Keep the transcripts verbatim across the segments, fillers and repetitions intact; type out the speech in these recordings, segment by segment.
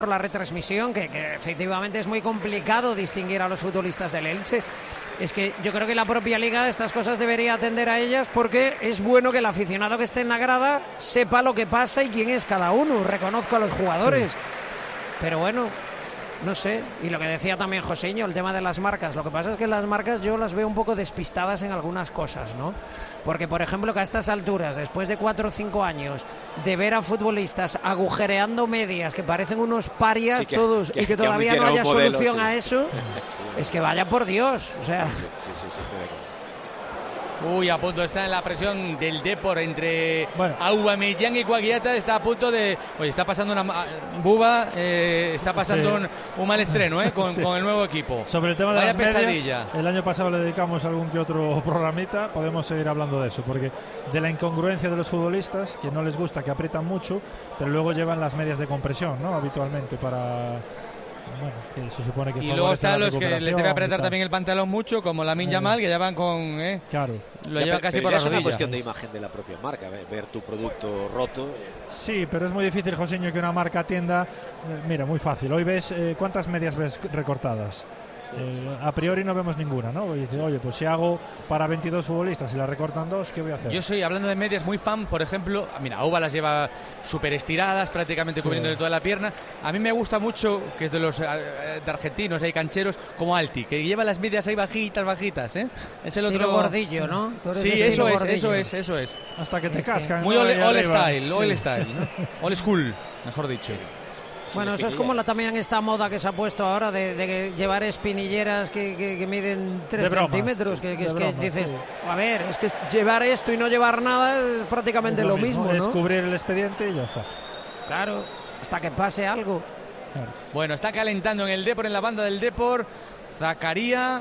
la retransmisión, que, que efectivamente es muy complicado distinguir a los futbolistas del Elche. Es que yo creo que la propia Liga estas cosas debería atender a ellas, porque es bueno que el aficionado que esté en la grada sepa lo que pasa y quién es cada uno. Reconozco a los jugadores, sí. Pero bueno, no sé. Y lo que decía también Joseño, el tema de las marcas. Lo que pasa es que las marcas yo las veo un poco despistadas en algunas cosas, ¿no? Porque, por ejemplo, que a estas alturas, después de cuatro o cinco años de ver a futbolistas agujereando medias que parecen unos parias sí, que, todos que, y que, que todavía no haya modelo, solución sí. a eso, sí. es que vaya por Dios. O sea... Sí, sí, sí, estoy de acuerdo. Uy, a punto está en la presión del Depor entre bueno. Aubameyang y Guagliata. Está a punto de... Oye, está pasando una... Buba eh, está pasando sí. un, un mal estreno eh, con, sí. con el nuevo equipo. Sobre el tema de Vaya las medias, pesadilla. El año pasado le dedicamos algún que otro programita. Podemos seguir hablando de eso, porque de la incongruencia de los futbolistas, que no les gusta, que aprietan mucho, pero luego llevan las medias de compresión, ¿no? Habitualmente para... Bueno, que se supone que y luego están los que les debe apretar también el pantalón mucho, como Lamine Yamal, que ya van con eh, claro. lo ya, lleva pero, casi pero por ya la es rodilla. una cuestión de imagen de la propia marca, ver tu producto roto. Sí, pero es muy difícil, Joseño, que una marca atienda. Mira, muy fácil. Hoy ves eh, cuántas medias ves recortadas. Sí, eh, sí, a priori no vemos ninguna, ¿no? Y dice, oye, pues si hago para veintidós futbolistas y la recortan dos, ¿qué voy a hacer? Yo soy, hablando de medias, muy fan, por ejemplo, mira, Auba las lleva súper estiradas, prácticamente sí. cubriendo de toda la pierna. A mí me gusta mucho, que es de los eh, de argentinos, hay cancheros, como Alti, que lleva las medias ahí bajitas, bajitas, ¿eh? Es el estilo otro gordillo, ¿no? Sí, eso es, gordillo. eso es, eso es. Hasta que te sí, cascan. sí. Muy ¿no? all, all arriba. style, sí. all style, ¿no? All school, mejor dicho. Bueno, eso es como la, también esta moda que se ha puesto ahora de, de llevar espinilleras que, que, que miden tres centímetros, sí, que, que es broma, que dices, sí. a ver, es que llevar esto y no llevar nada es prácticamente es lo, lo mismo, mismo, ¿no? Es cubrir el expediente y ya está. Claro, hasta que pase algo. Claro. Bueno, está calentando en el Depor, en la banda del Depor, Zakaria,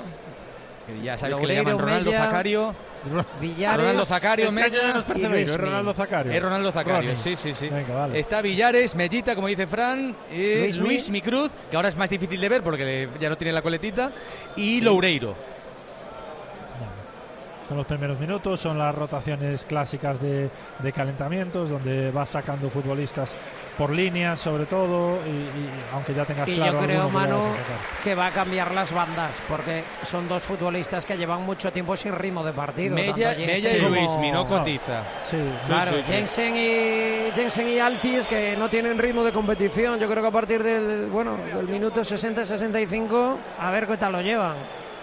que ya sabes Loureiro, que le llaman Ronaldo Mella, Zacario. Villares, Ronaldo Zacario, es Mella no es, es Ronaldo Zacario. Es Ronaldo Zacario, sí, sí, sí. Venga, vale. Está Villares, Mellita, como dice Fran, eh, Luis, Luis Micruz, que ahora es más difícil de ver porque ya no tiene la coletita, y sí. Loureiro. Son los primeros minutos, son las rotaciones clásicas de, de calentamientos, donde vas sacando futbolistas por línea, sobre todo, y, y aunque ya tengas y claro. Y yo creo, Manu, que, que va a cambiar las bandas, porque son dos futbolistas que llevan mucho tiempo sin ritmo de partido. Mella, Mella y Luis, mi no cotiza. Sí, claro, sí, sí, Jensen, y, Jensen y Alti es que no tienen ritmo de competición. Yo creo que a partir del, bueno, del minuto sesenta sesenta y cinco, a ver qué tal lo llevan.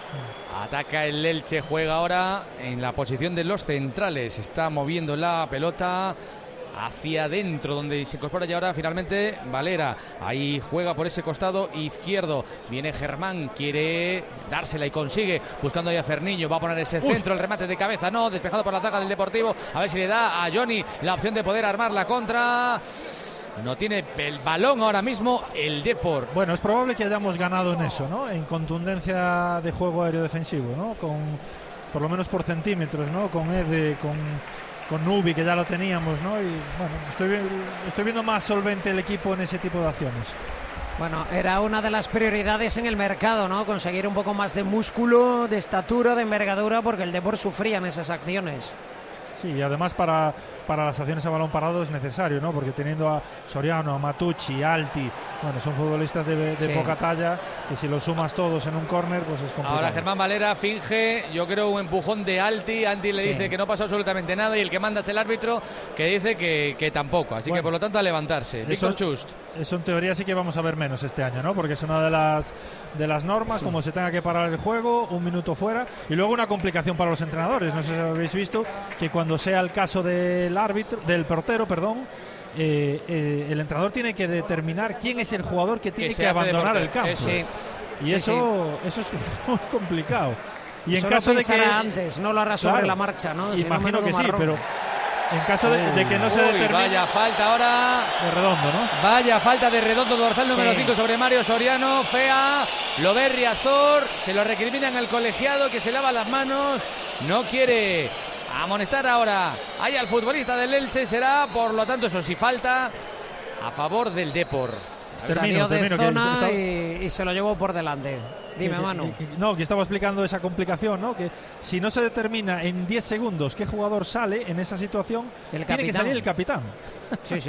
Ataca el Elche, juega ahora en la posición de los centrales. Está moviendo la pelota hacia adentro, donde se incorpora ya ahora finalmente Valera. Ahí juega por ese costado izquierdo. Viene Germán, quiere dársela y consigue, buscando ahí a Ferniño. Va a poner ese centro, el remate de cabeza, no, despejado por la zaga del Deportivo. A ver si le da a Johnny la opción de poder armar la contra. No tiene el balón ahora mismo el Depor. Bueno, es probable que hayamos ganado en eso, ¿no? En contundencia de juego aéreo defensivo, ¿no? Con, por lo menos por centímetros, ¿no? Con Ede, con, con Nubi, que ya lo teníamos, ¿no? Y bueno, estoy, estoy viendo más solvente el equipo en ese tipo de acciones. Bueno, era una de las prioridades en el mercado, ¿no? Conseguir un poco más de músculo, de estatura, de envergadura, porque el Depor sufría en esas acciones. Sí, y además para, para las acciones a balón parado es necesario, ¿no? Porque teniendo a Soriano, a Matucci, Alti, bueno, son futbolistas de, de sí. poca talla, que si los sumas todos en un córner, pues es complicado. Ahora Germán Valera finge, yo creo, un empujón de Alti. Alti le sí. dice que no pasó absolutamente nada y el que manda es el árbitro, que dice que, que tampoco. Así bueno, que por lo tanto a levantarse. Víctor Chust. Eso en teoría sí que vamos a ver menos este año, ¿no? Porque es una de las de las normas, sí. como se tenga que parar el juego, un minuto fuera, y luego una complicación para los entrenadores. No sé si habéis visto que cuando sea el caso del árbitro, del portero, perdón, eh, eh, el entrenador tiene que determinar quién es el jugador que tiene que, que abandonar el campo. Eso es. Y sí, eso, sí. eso es muy complicado. Y eso en caso de que antes, no lo hará sobre claro, la marcha, ¿no? Imagino que sí, marrón. pero en caso de, de que no se determine. Vaya falta ahora de Redondo, ¿no? Vaya falta de Redondo, dorsal sí. número cinco sobre Mario Soriano. Fea, lo ve Riazor, se lo recriminan al colegiado que se lava las manos, no quiere amonestar ahora ahí al futbolista del Elche. Será, por lo tanto, eso sí, falta a favor del Depor. Salió termino, de termino, zona que y, y se lo llevó por delante. Dime, que, Manu. Que, que, no, que estaba explicando esa complicación, ¿no? Que si no se determina en diez segundos qué jugador sale en esa situación, el tiene que salir el capitán. Sí, sí.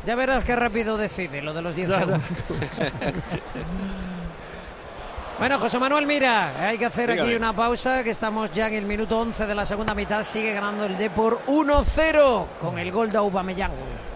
Ya verás qué rápido decide lo de los diez segundos. Bueno, José Manuel, mira, hay que hacer Dígame. aquí una pausa, que estamos ya en el minuto once de la segunda mitad. Sigue ganando el Depor uno cero con el gol de Aubameyang.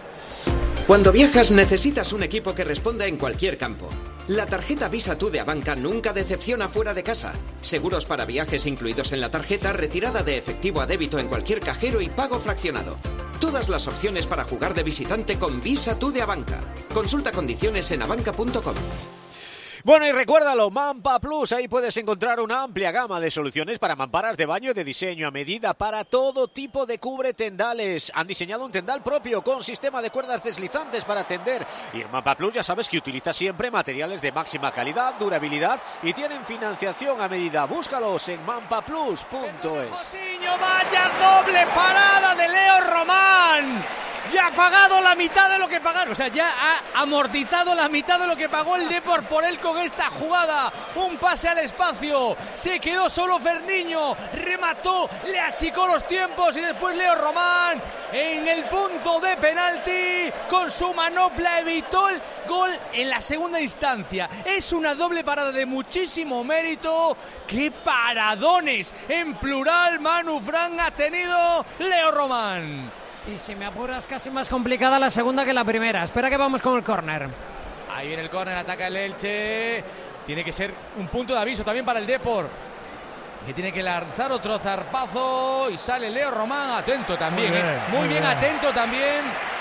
Cuando viajas necesitas un equipo que responda en cualquier campo. La tarjeta Visa Tú de Abanca nunca decepciona fuera de casa. Seguros para viajes incluidos en la tarjeta, retirada de efectivo a débito en cualquier cajero y pago fraccionado. Todas las opciones para jugar de visitante con Visa Tú de Abanca. Consulta condiciones en abanca punto com. Bueno, y recuérdalo, Mampa Plus, ahí puedes encontrar una amplia gama de soluciones para mamparas de baño de diseño a medida para todo tipo de cubretendales. Han diseñado un tendal propio con sistema de cuerdas deslizantes para tender. Y en Mampa Plus ya sabes que utiliza siempre materiales de máxima calidad, durabilidad y tienen financiación a medida. Búscalos en mampa plus punto es. ¡Vaya doble parada de Leo Román! Ya ha pagado la mitad de lo que pagaron, o sea, ya ha amortizado la mitad de lo que pagó el Depor por él con esta jugada. Un pase al espacio, se quedó solo Ferniño, remató, le achicó los tiempos y después Leo Román en el punto de penalti con su manopla evitó el gol en la segunda instancia. Es una doble parada de muchísimo mérito. ¡Qué paradones! En plural, Manu Fran ha tenido Leo Román. Y si me apuras, casi más complicada la segunda que la primera. Espera que vamos con el córner. Ahí viene el córner, ataca el Elche. Tiene que ser un punto de aviso también para el Depor, que tiene que lanzar otro zarpazo. Y sale Leo Román, atento también. Muy bien, eh. muy muy bien, bien atento también.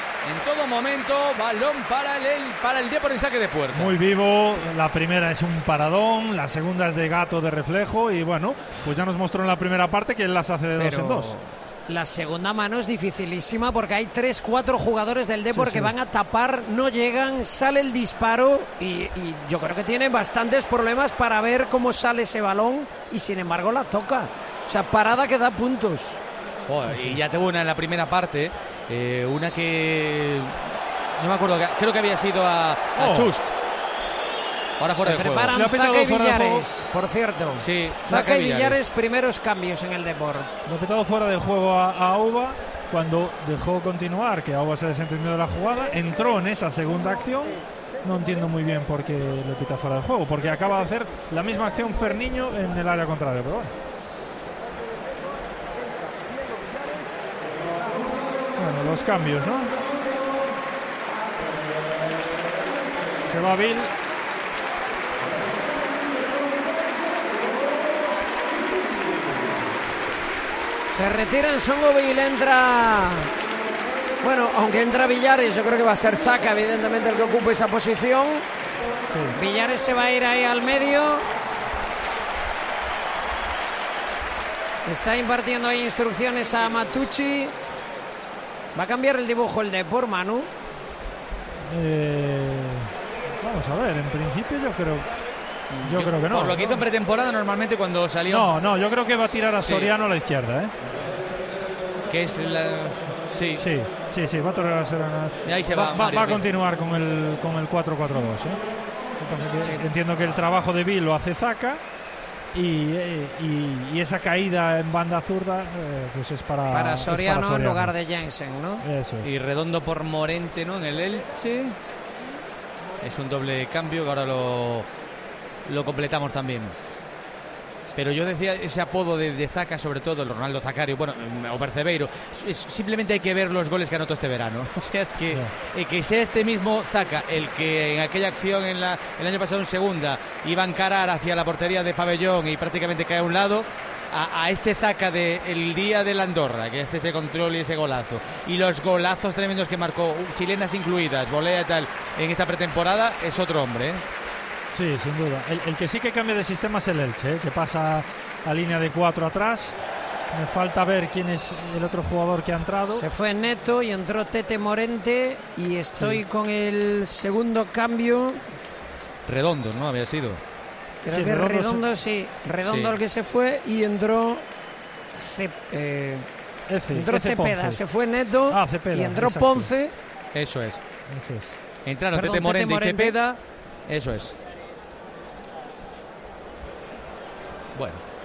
En todo momento, balón para el, para el Depor en saque de puerta. Muy vivo, la primera es un paradón, la segunda es de gato de reflejo. Y bueno, pues ya nos mostró en la primera parte que él las hace de Pero... dos en dos. La segunda mano es dificilísima porque hay tres, cuatro jugadores del Depor sí, sí. que van a tapar, no llegan, sale el disparo y, y yo creo que tiene bastantes problemas para ver cómo sale ese balón y sin embargo la toca. O sea, parada que da puntos. Oh, y ya tuvo una en la primera parte, eh, una que no me acuerdo, creo que había sido a, a oh. Chust. Ahora fuera Se de juego. preparan Zaka y Villares, por cierto. Sí, Zaka y Villares, primeros cambios en el Depor. Lo ha pitado fuera del juego a, a Auba cuando dejó continuar, que Auba se desentendió de la jugada. Entró en esa segunda acción. No entiendo muy bien por qué lo pita fuera del juego, porque acaba de hacer la misma acción Ferniño en el área contraria. Pero bueno. Bueno, los cambios, ¿no? Se va Bill. Se retira en Songoville, entra... Bueno, aunque entra Villares, yo creo que va a ser Zaka, evidentemente, el que ocupe esa posición. Sí. Villares se va a ir ahí al medio. Está impartiendo ahí instrucciones a Matucci. ¿Va a cambiar el dibujo el Depor, Manu? Eh, vamos a ver, en principio yo creo... Yo, yo creo que no. Por lo que ¿no? hizo en pretemporada, normalmente cuando salió... No, no, yo creo que va a tirar a Soriano sí. a la izquierda, ¿eh? Que es la... Sí, sí, sí, sí va a tirar a Soriano. Y ahí se va, va, va, va a continuar con el, con el cuatro cuatro dos, ¿eh? Que sí. Entiendo que el trabajo de Bill lo hace Zaka y, y, y esa caída en banda zurda eh, pues es para, para, Soriano, es para Soriano en lugar de Jensen, ¿no? Eso es. Y Redondo por Morente, ¿no? En el Elche. Es un doble cambio que ahora lo... lo completamos también. Pero yo decía ese apodo de, de Zaka, sobre todo el Ronaldo Zacario, bueno, o Percebeiro, es, simplemente hay que ver los goles que anotó este verano. O sea, es que, yeah. eh, que sea este mismo Zaka el que en aquella acción en la, el año pasado en segunda iba a encarar hacia la portería de Pabellón y prácticamente cae a un lado, a, a este Zaka del día de la Andorra, que hace ese control y ese golazo, y los golazos tremendos que marcó, chilenas incluidas, volea y tal, en esta pretemporada, es otro hombre, ¿eh? Sí, sin duda. El, el que sí que cambia de sistema es el Elche, ¿eh? Que pasa a línea de cuatro atrás. Me falta ver quién es el otro jugador que ha entrado. Se fue Neto y entró Tete Morente. Y estoy sí. con el segundo cambio. Redondo, ¿no? Había sido. Creo sí, que Redondo, Redondo, sí. Redondo sí. el que se fue y entró... Ce, eh, F, entró F Cepeda. Ponce. Se fue Neto ah, Cepeda, y entró exacto. Ponce. Eso es. Eso es. Entraron Perdón, Tete Morente, Tete Morente y Cepeda. Eso es. Bueno,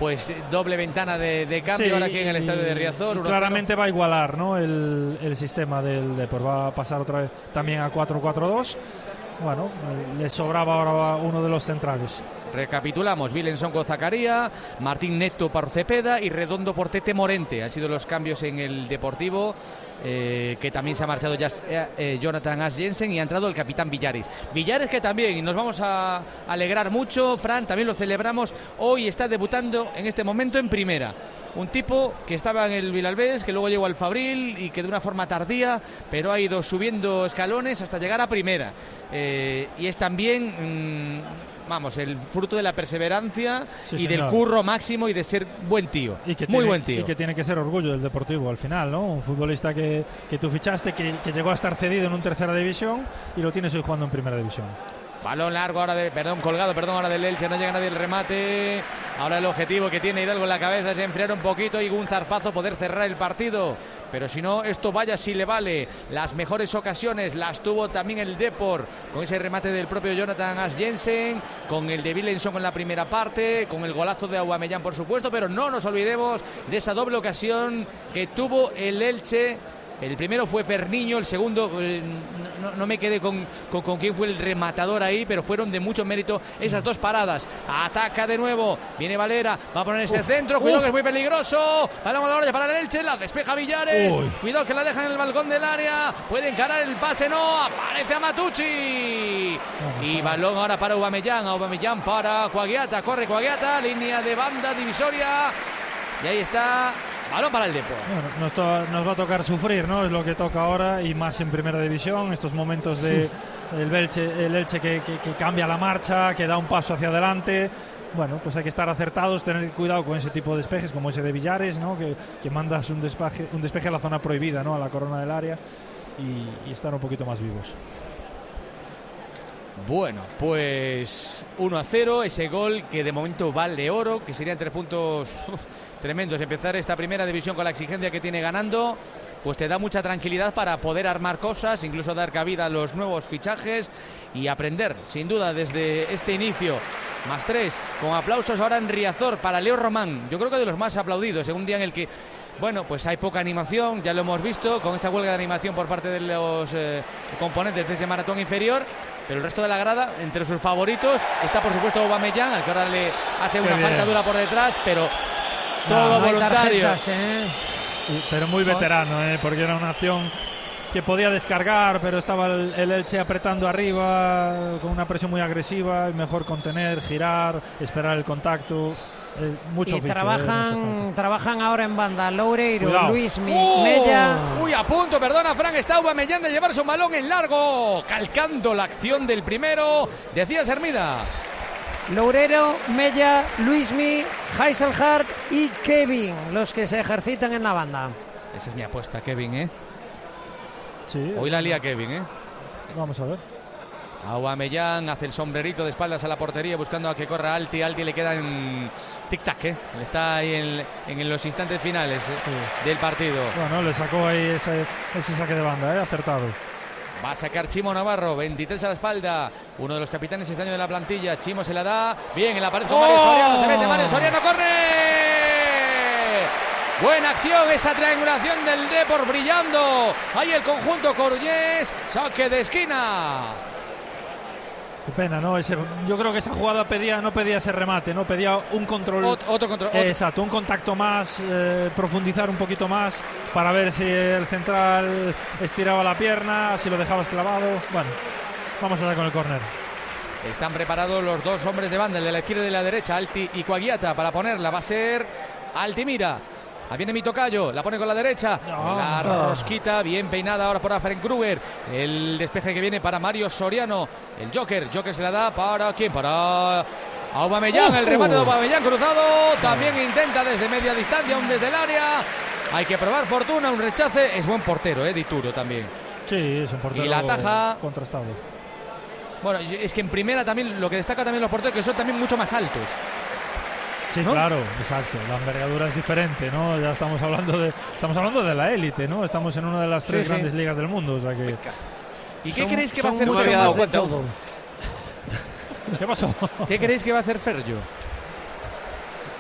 pues doble ventana de, de cambio sí, ahora aquí en el estadio de Riazor. Claramente va a igualar, ¿no?, el, el sistema del Depor, va a pasar otra vez también a cuatro cuatro dos. Bueno, le sobraba ahora uno de los centrales. Recapitulamos: Vilenson con Zacaría, Martín Neto por Cepeda y Redondo por Tete Morente. Han sido los cambios en el Deportivo, eh, que también se ha marchado ya eh, Jonathan As Jensen y ha entrado el capitán Villares. Villares que también, y nos vamos a alegrar mucho, Fran, también lo celebramos, hoy está debutando en este momento en primera. Un tipo que estaba en el Vilalbés, que luego llegó al Fabril y que de una forma tardía, pero ha ido subiendo escalones hasta llegar a primera. Eh, y es también, mmm, vamos, el fruto de la perseverancia sí, y señor. del curro máximo y de ser buen tío. Y que Muy tiene, buen tío. Y que tiene que ser orgullo del Deportivo al final, ¿no? Un futbolista que, que tú fichaste, que, que llegó a estar cedido en un tercera división y lo tienes hoy jugando en primera división. Balón largo ahora de, perdón, colgado, perdón, ahora del Elche, no llega nadie el remate. Ahora el objetivo que tiene Hidalgo en la cabeza es enfriar un poquito y un zarpazo poder cerrar el partido. Pero si no, esto vaya si le vale. Las mejores ocasiones las tuvo también el Depor, con ese remate del propio Jonathan As Jensen, con el de Vilenson en la primera parte, con el golazo de Aubameyang, por supuesto, pero no nos olvidemos de esa doble ocasión que tuvo el Elche. El primero fue Ferniño, el segundo, eh, no, no me quedé con, con, con quién fue el rematador ahí, pero fueron de mucho mérito esas dos paradas. Ataca de nuevo, viene Valera, va a poner ese uf, centro, cuidado uf. que es muy peligroso. Balón a la orilla para el Elche, la despeja Villares. Uy. Cuidado que la dejan en el balcón del área, puede encarar el pase, no, aparece Amatucci. Y balón ahora para Aubameyang, Aubameyang para Coagliata, corre Coagliata, línea de banda divisoria. Y ahí está. Balón para el Depor. Bueno, nos, to- nos va a tocar sufrir, ¿no? Es lo que toca ahora y más en primera división. Estos momentos de el Elche, el Elche que, que, que cambia la marcha, que da un paso hacia adelante. Bueno, pues hay que estar acertados, tener cuidado con ese tipo de despejes, como ese de Villares, ¿no? Que, que mandas un despeje, un despeje a la zona prohibida, ¿no? A la corona del área y, y estar un poquito más vivos. Bueno, pues uno a cero, ese gol que de momento vale oro, que serían tres puntos uf, tremendos. Empezar esta primera división con la exigencia que tiene ganando, pues te da mucha tranquilidad para poder armar cosas, incluso dar cabida a los nuevos fichajes y aprender, sin duda, desde este inicio. Más tres, con aplausos ahora en Riazor para Leo Román, yo creo que de los más aplaudidos, en un día en el que, bueno, pues hay poca animación, ya lo hemos visto, con esa huelga de animación por parte de los eh, componentes de ese maratón inferior. Pero el resto de la grada, entre sus favoritos, está por supuesto Aubameyang, al que ahora le hace Qué una bien. falta dura por detrás, pero todo no, voluntario. No tarjetas, ¿eh? Pero muy veterano, ¿eh? Porque era una acción que podía descargar, pero estaba el, el Elche apretando arriba, con una presión muy agresiva, y mejor contener, girar, esperar el contacto. Eh, mucho y oficio, trabajan eh, trabajan ahora en banda Loureiro, Cuidado. Luis Mi, ¡Oh! Mella. Uy, a punto, perdona, Fran, está Aubameyang de llevarse un balón en largo, calcando la acción del primero. Decías, Hermida. Loureiro, Mella, Luismi, Heiselhardt y Kevin, los que se ejercitan en la banda. Esa es mi apuesta, Kevin, ¿eh? Sí. Hoy la lía Kevin, ¿eh? Vamos a ver. Aubameyang hace el sombrerito de espaldas a la portería buscando a que corra Alti. Alti le queda en tic-tac, ¿eh? Está ahí en, en los instantes finales ¿eh? sí. del partido. Bueno, le sacó ahí ese, ese saque de banda, ¿eh? Acertado. Va a sacar Chimo Navarro, veintitrés a la espalda. Uno de los capitanes este año de la plantilla. Chimo se la da. Bien, en la pared con ¡Oh! Mario Soriano. Se mete Mario Soriano, corre. Buena acción, esa triangulación del Depor brillando. Ahí el conjunto coruñés. Saque de esquina. Qué pena, ¿no? Ese, yo creo que esa jugada pedía, no pedía ese remate, ¿no? Pedía un control. Ot, otro control. Eh, exacto, un contacto más, eh, profundizar un poquito más para ver si el central estiraba la pierna, si lo dejabas clavado. Bueno, vamos allá con el córner. Están preparados los dos hombres de banda, el de la izquierda y de la derecha, Alti y Coagliata, para ponerla. Va a ser Altimira. Ahí viene mi tocayo, la pone con la derecha, oh, la rosquita, bien peinada ahora por Afren Kruger. El despeje que viene para Mario Soriano, el Joker, Joker se la da para ¿quién? Para Aubameyang, uh, el remate de Aubameyang cruzado, también intenta desde media distancia, aún desde el área. Hay que probar fortuna, un rechace, es buen portero, eh, Dituro también. Sí, es un portero y la taja contrastado. Bueno, es que en primera también, lo que destaca también los porteros que son también mucho más altos. Sí, ¿no? Claro, exacto. La envergadura es diferente, ¿no? Ya estamos hablando de estamos hablando de la élite, ¿no? Estamos en una de las tres sí, grandes sí. ligas del mundo, o sea que. ¿Y qué son, creéis que va a hacer mucho más de todo? ¿Qué pasó? ¿Qué creéis que va a hacer Ferjo?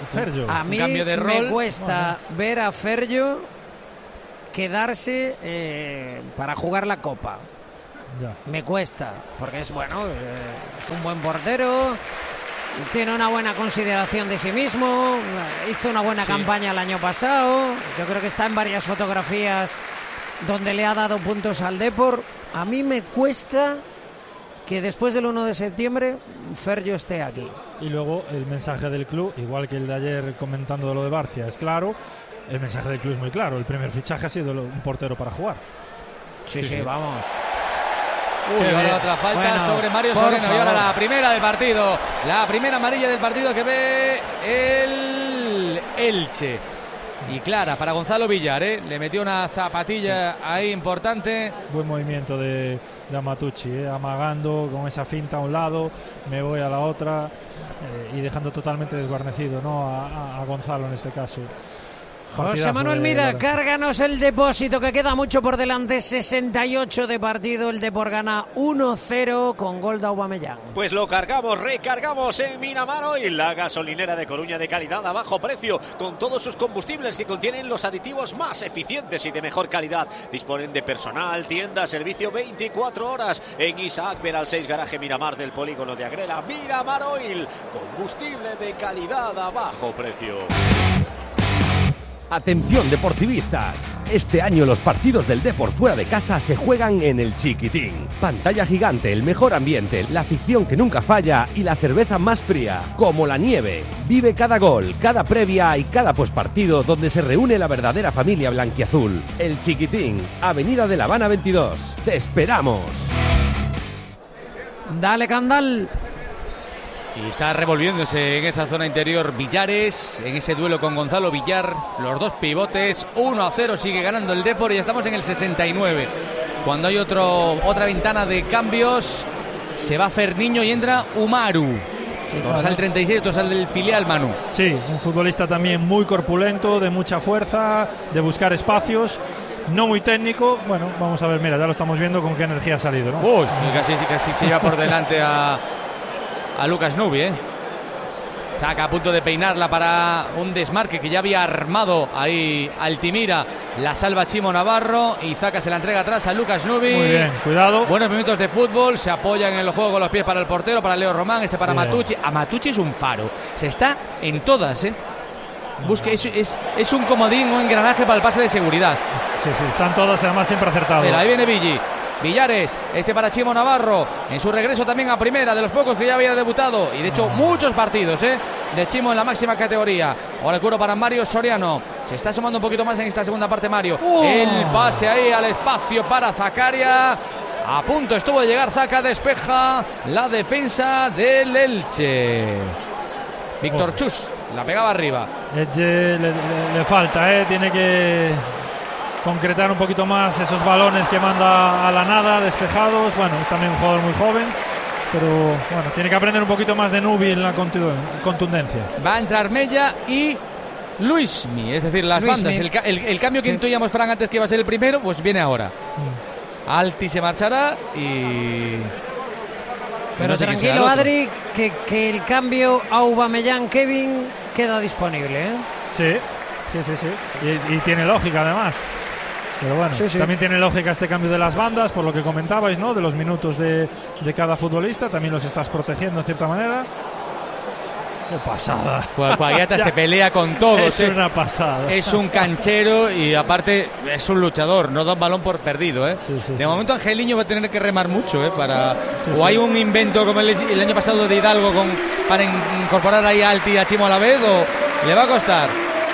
Ferjo. A mí cambio de me rol. cuesta bueno. ver a Ferjo quedarse eh, para jugar la Copa. Ya. Me cuesta, porque es bueno, eh, es un buen portero, tiene una buena consideración de sí mismo, hizo una buena sí. campaña el año pasado. Yo creo que está en varias fotografías donde le ha dado puntos al Depor. A mí me cuesta que después del uno de septiembre Ferjo esté aquí. Y luego el mensaje del club, igual que el de ayer comentando de lo de Barcia, es claro. El mensaje del club es muy claro. El primer fichaje ha sido un portero para jugar. Sí, sí, sí vamos. Uy, ahora otra falta bueno, sobre Mario Soriano. Y ahora la primera del partido. La primera amarilla del partido que ve el Elche. Y clara para Gonzalo Villar, ¿eh? Le metió una zapatilla sí. ahí importante. Buen movimiento de, de Amatucci, ¿eh? Amagando con esa finta a un lado, me voy a la otra eh, y dejando totalmente desguarnecido, ¿no? a, a, a Gonzalo en este caso. José Manuel Mira, cárganos el depósito que queda mucho por delante, sesenta y ocho de partido, el Depor gana uno cero con gol de Aubameyang. Pues lo cargamos, recargamos en Minamar Oil, la gasolinera de Coruña de calidad a bajo precio, con todos sus combustibles que contienen los aditivos más eficientes y de mejor calidad. Disponen de personal, tienda, servicio veinticuatro horas en Isaac Peral seis, garaje Miramar del polígono de Agrela. Minamar Oil, combustible de calidad a bajo precio. Atención deportivistas, este año los partidos del Depor fuera de casa se juegan en el Chiquitín. Pantalla gigante, el mejor ambiente, la afición que nunca falla y la cerveza más fría, como la nieve. Vive cada gol, cada previa y cada pospartido donde se reúne la verdadera familia blanquiazul. El Chiquitín, Avenida de La Habana veintidós. ¡Te esperamos! Dale, Candal. Y está revolviéndose en esa zona interior Villares, en ese duelo con Gonzalo Villar, los dos pivotes, uno a cero sigue ganando el Depor y estamos en el sesenta y nueve. Cuando hay otro, otra ventana de cambios, se va Ferniño y entra Umaru. Sí, dorsal claro. treinta y seis, dorsal del filial, Manu. Sí, un futbolista también muy corpulento, de mucha fuerza, de buscar espacios. No muy técnico, bueno, vamos a ver, mira, ya lo estamos viendo con qué energía ha salido, ¿no? Uy, casi, casi se lleva por delante a... a Lucas Nubi, ¿eh? Zaca a punto de peinarla para un desmarque que ya había armado ahí Altimira. La salva Chimo Navarro y Zaca se la entrega atrás a Lucas Nubi. Muy bien, cuidado. Buenos minutos de fútbol, se apoyan en el juego con los pies para el portero, para Leo Román, este para bien. Matucci. A Matucci es un faro, se está en todas, ¿eh? Busque, es, es, es un comodín, un engranaje para el pase de seguridad. Sí, sí, están todas, además siempre acertados. Mira, ahí viene Villi. Villares, este para Chimo Navarro, en su regreso también a primera, de los pocos que ya había debutado, y de hecho muchos partidos ¿eh? de Chimo en la máxima categoría. Ahora el cuero para Mario Soriano, se está sumando un poquito más en esta segunda parte Mario. Oh. El pase ahí al espacio para Zakaria, a punto estuvo de llegar Zaca, despeja la defensa del Elche. Víctor oh. Chus, la pegaba arriba. Elche le, le, le falta, ¿eh? tiene que... concretar un poquito más esos balones que manda a la nada, despejados. Bueno, es también un jugador muy joven, pero bueno, tiene que aprender un poquito más de Nubi en la contundencia. Va a entrar Mella y Luismi, es decir, las Luismi. bandas. El, el, el cambio que sí. intuíamos, Fran, antes que iba a ser el primero, pues viene ahora. Mm. Alti se marchará y... Pero no sé tranquilo, Adri, que, que el cambio Aubameyang-Kevin queda disponible, ¿eh? Sí, sí, sí, sí. Y, y tiene lógica, además. Pero bueno, sí, sí. también tiene lógica este cambio de las bandas, por lo que comentabais, ¿no? De los minutos de, de cada futbolista, también los estás protegiendo en cierta manera. ¡Qué pasada! Cuagliata se pelea con todos. Es eh. una pasada. Es un canchero y aparte es un luchador, no da un balón por perdido, ¿eh? Sí, sí, de sí. momento Angeliño va a tener que remar mucho, ¿eh? Para... Sí, o sí. hay un invento como el, el año pasado de Hidalgo con, para incorporar ahí a Alti y a Chimo a la vez, o le va a costar.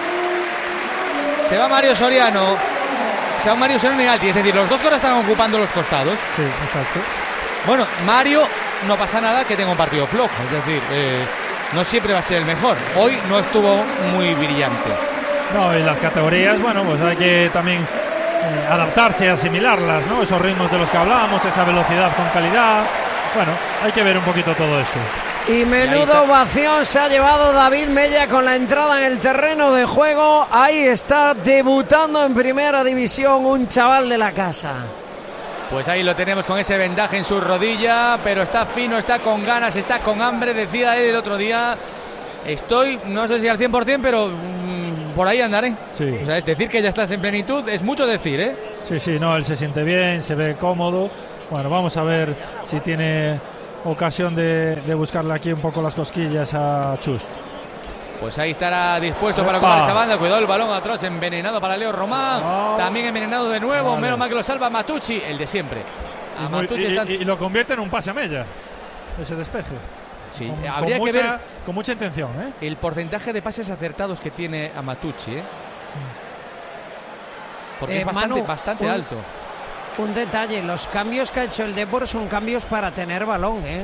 Se va Mario Soriano. Se va Mario Soriano y Alti, es decir, los dos que ahora están ocupando los costados. Sí, exacto. Bueno, Mario no pasa nada que tenga un partido flojo, es decir, eh, no siempre va a ser el mejor. Hoy no estuvo muy brillante. No, y las categorías, bueno, pues hay que también eh, adaptarse y asimilarlas, ¿no? Esos ritmos de los que hablábamos, esa velocidad con calidad. Bueno, hay que ver un poquito todo eso. Y menuda ovación se ha llevado David Mella con la entrada en el terreno de juego. Ahí está debutando en primera división un chaval de la casa. Pues ahí lo tenemos con ese vendaje en su rodilla, pero está fino, está con ganas, está con hambre. Decía él el otro día Estoy, no sé si al cien por ciento, pero mmm, por ahí andaré. Sí. O sea, es decir que ya estás en plenitud es mucho decir, ¿eh? Sí, sí, no, él se siente bien, se ve cómodo. Bueno, vamos a ver si tiene ocasión de, de buscarle aquí un poco las cosquillas a Chust. Pues ahí estará dispuesto Epa. para ocupar esa banda. Cuidado el balón atrás, envenenado para Leo Román. Oh. También envenenado de nuevo. Vale. Menos mal que lo salva Matucci, el de siempre. A Y, muy- Matucci y- están- y- y lo convierte en un pase a Mella, ese despeje. Sí, Con, habría con que mucha, ver con mucha intención, ¿eh? el porcentaje de pases acertados que tiene a Matucci, ¿eh? Porque Eh, es bastante, Manu, bastante un- alto. Un detalle, los cambios que ha hecho el Depor son cambios para tener balón, ¿eh?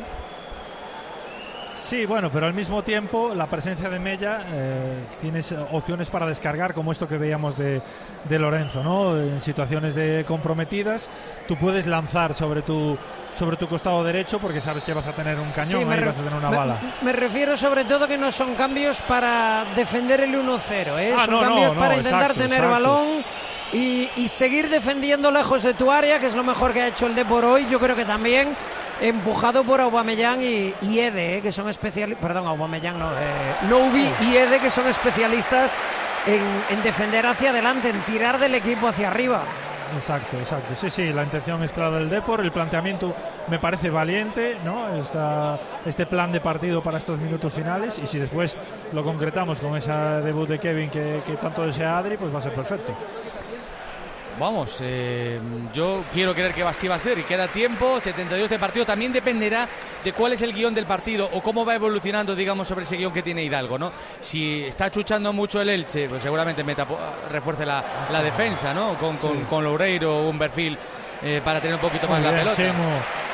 Sí, bueno, pero al mismo tiempo la presencia de Mella, eh, tienes opciones para descargar, como esto que veíamos de, de Lorenzo, ¿no? En situaciones de comprometidas, tú puedes lanzar sobre tu sobre tu costado derecho porque sabes que vas a tener un cañón, Sí, me ahí re- vas a tener una me- bala. Me refiero sobre todo que no son cambios para defender el uno cero, ¿eh? Ah, son no, no, cambios no, para intentar exacto, tener exacto. balón y, y seguir defendiendo lejos de tu área, que es lo mejor que ha hecho el Depor hoy. Yo creo que también empujado por Aubameyang y, y Ede, ¿eh? Que son especialistas, perdón, Aubameyang no, eh, Noubi y Ede, que son especialistas en, en defender hacia adelante, en tirar del equipo hacia arriba. Exacto, exacto. Sí, sí, la intención es clara del Depor, el planteamiento me parece valiente, ¿no? Esta, este plan de partido para estos minutos finales, y si después lo concretamos con ese debut de Kevin que, que tanto desea Adri, pues va a ser perfecto. Vamos, eh, yo quiero creer que así va a ser y queda tiempo, setenta y dos de partido. También dependerá de cuál es el guión del partido o cómo va evolucionando, digamos, sobre ese guión que tiene Hidalgo, ¿no? Si está chuchando mucho el Elche, pues seguramente meta, refuerce la, la defensa, ¿no? Con, con, Sí. con Loureiro o un perfil eh, para tener un poquito más Muy la bien, pelota. Chimo.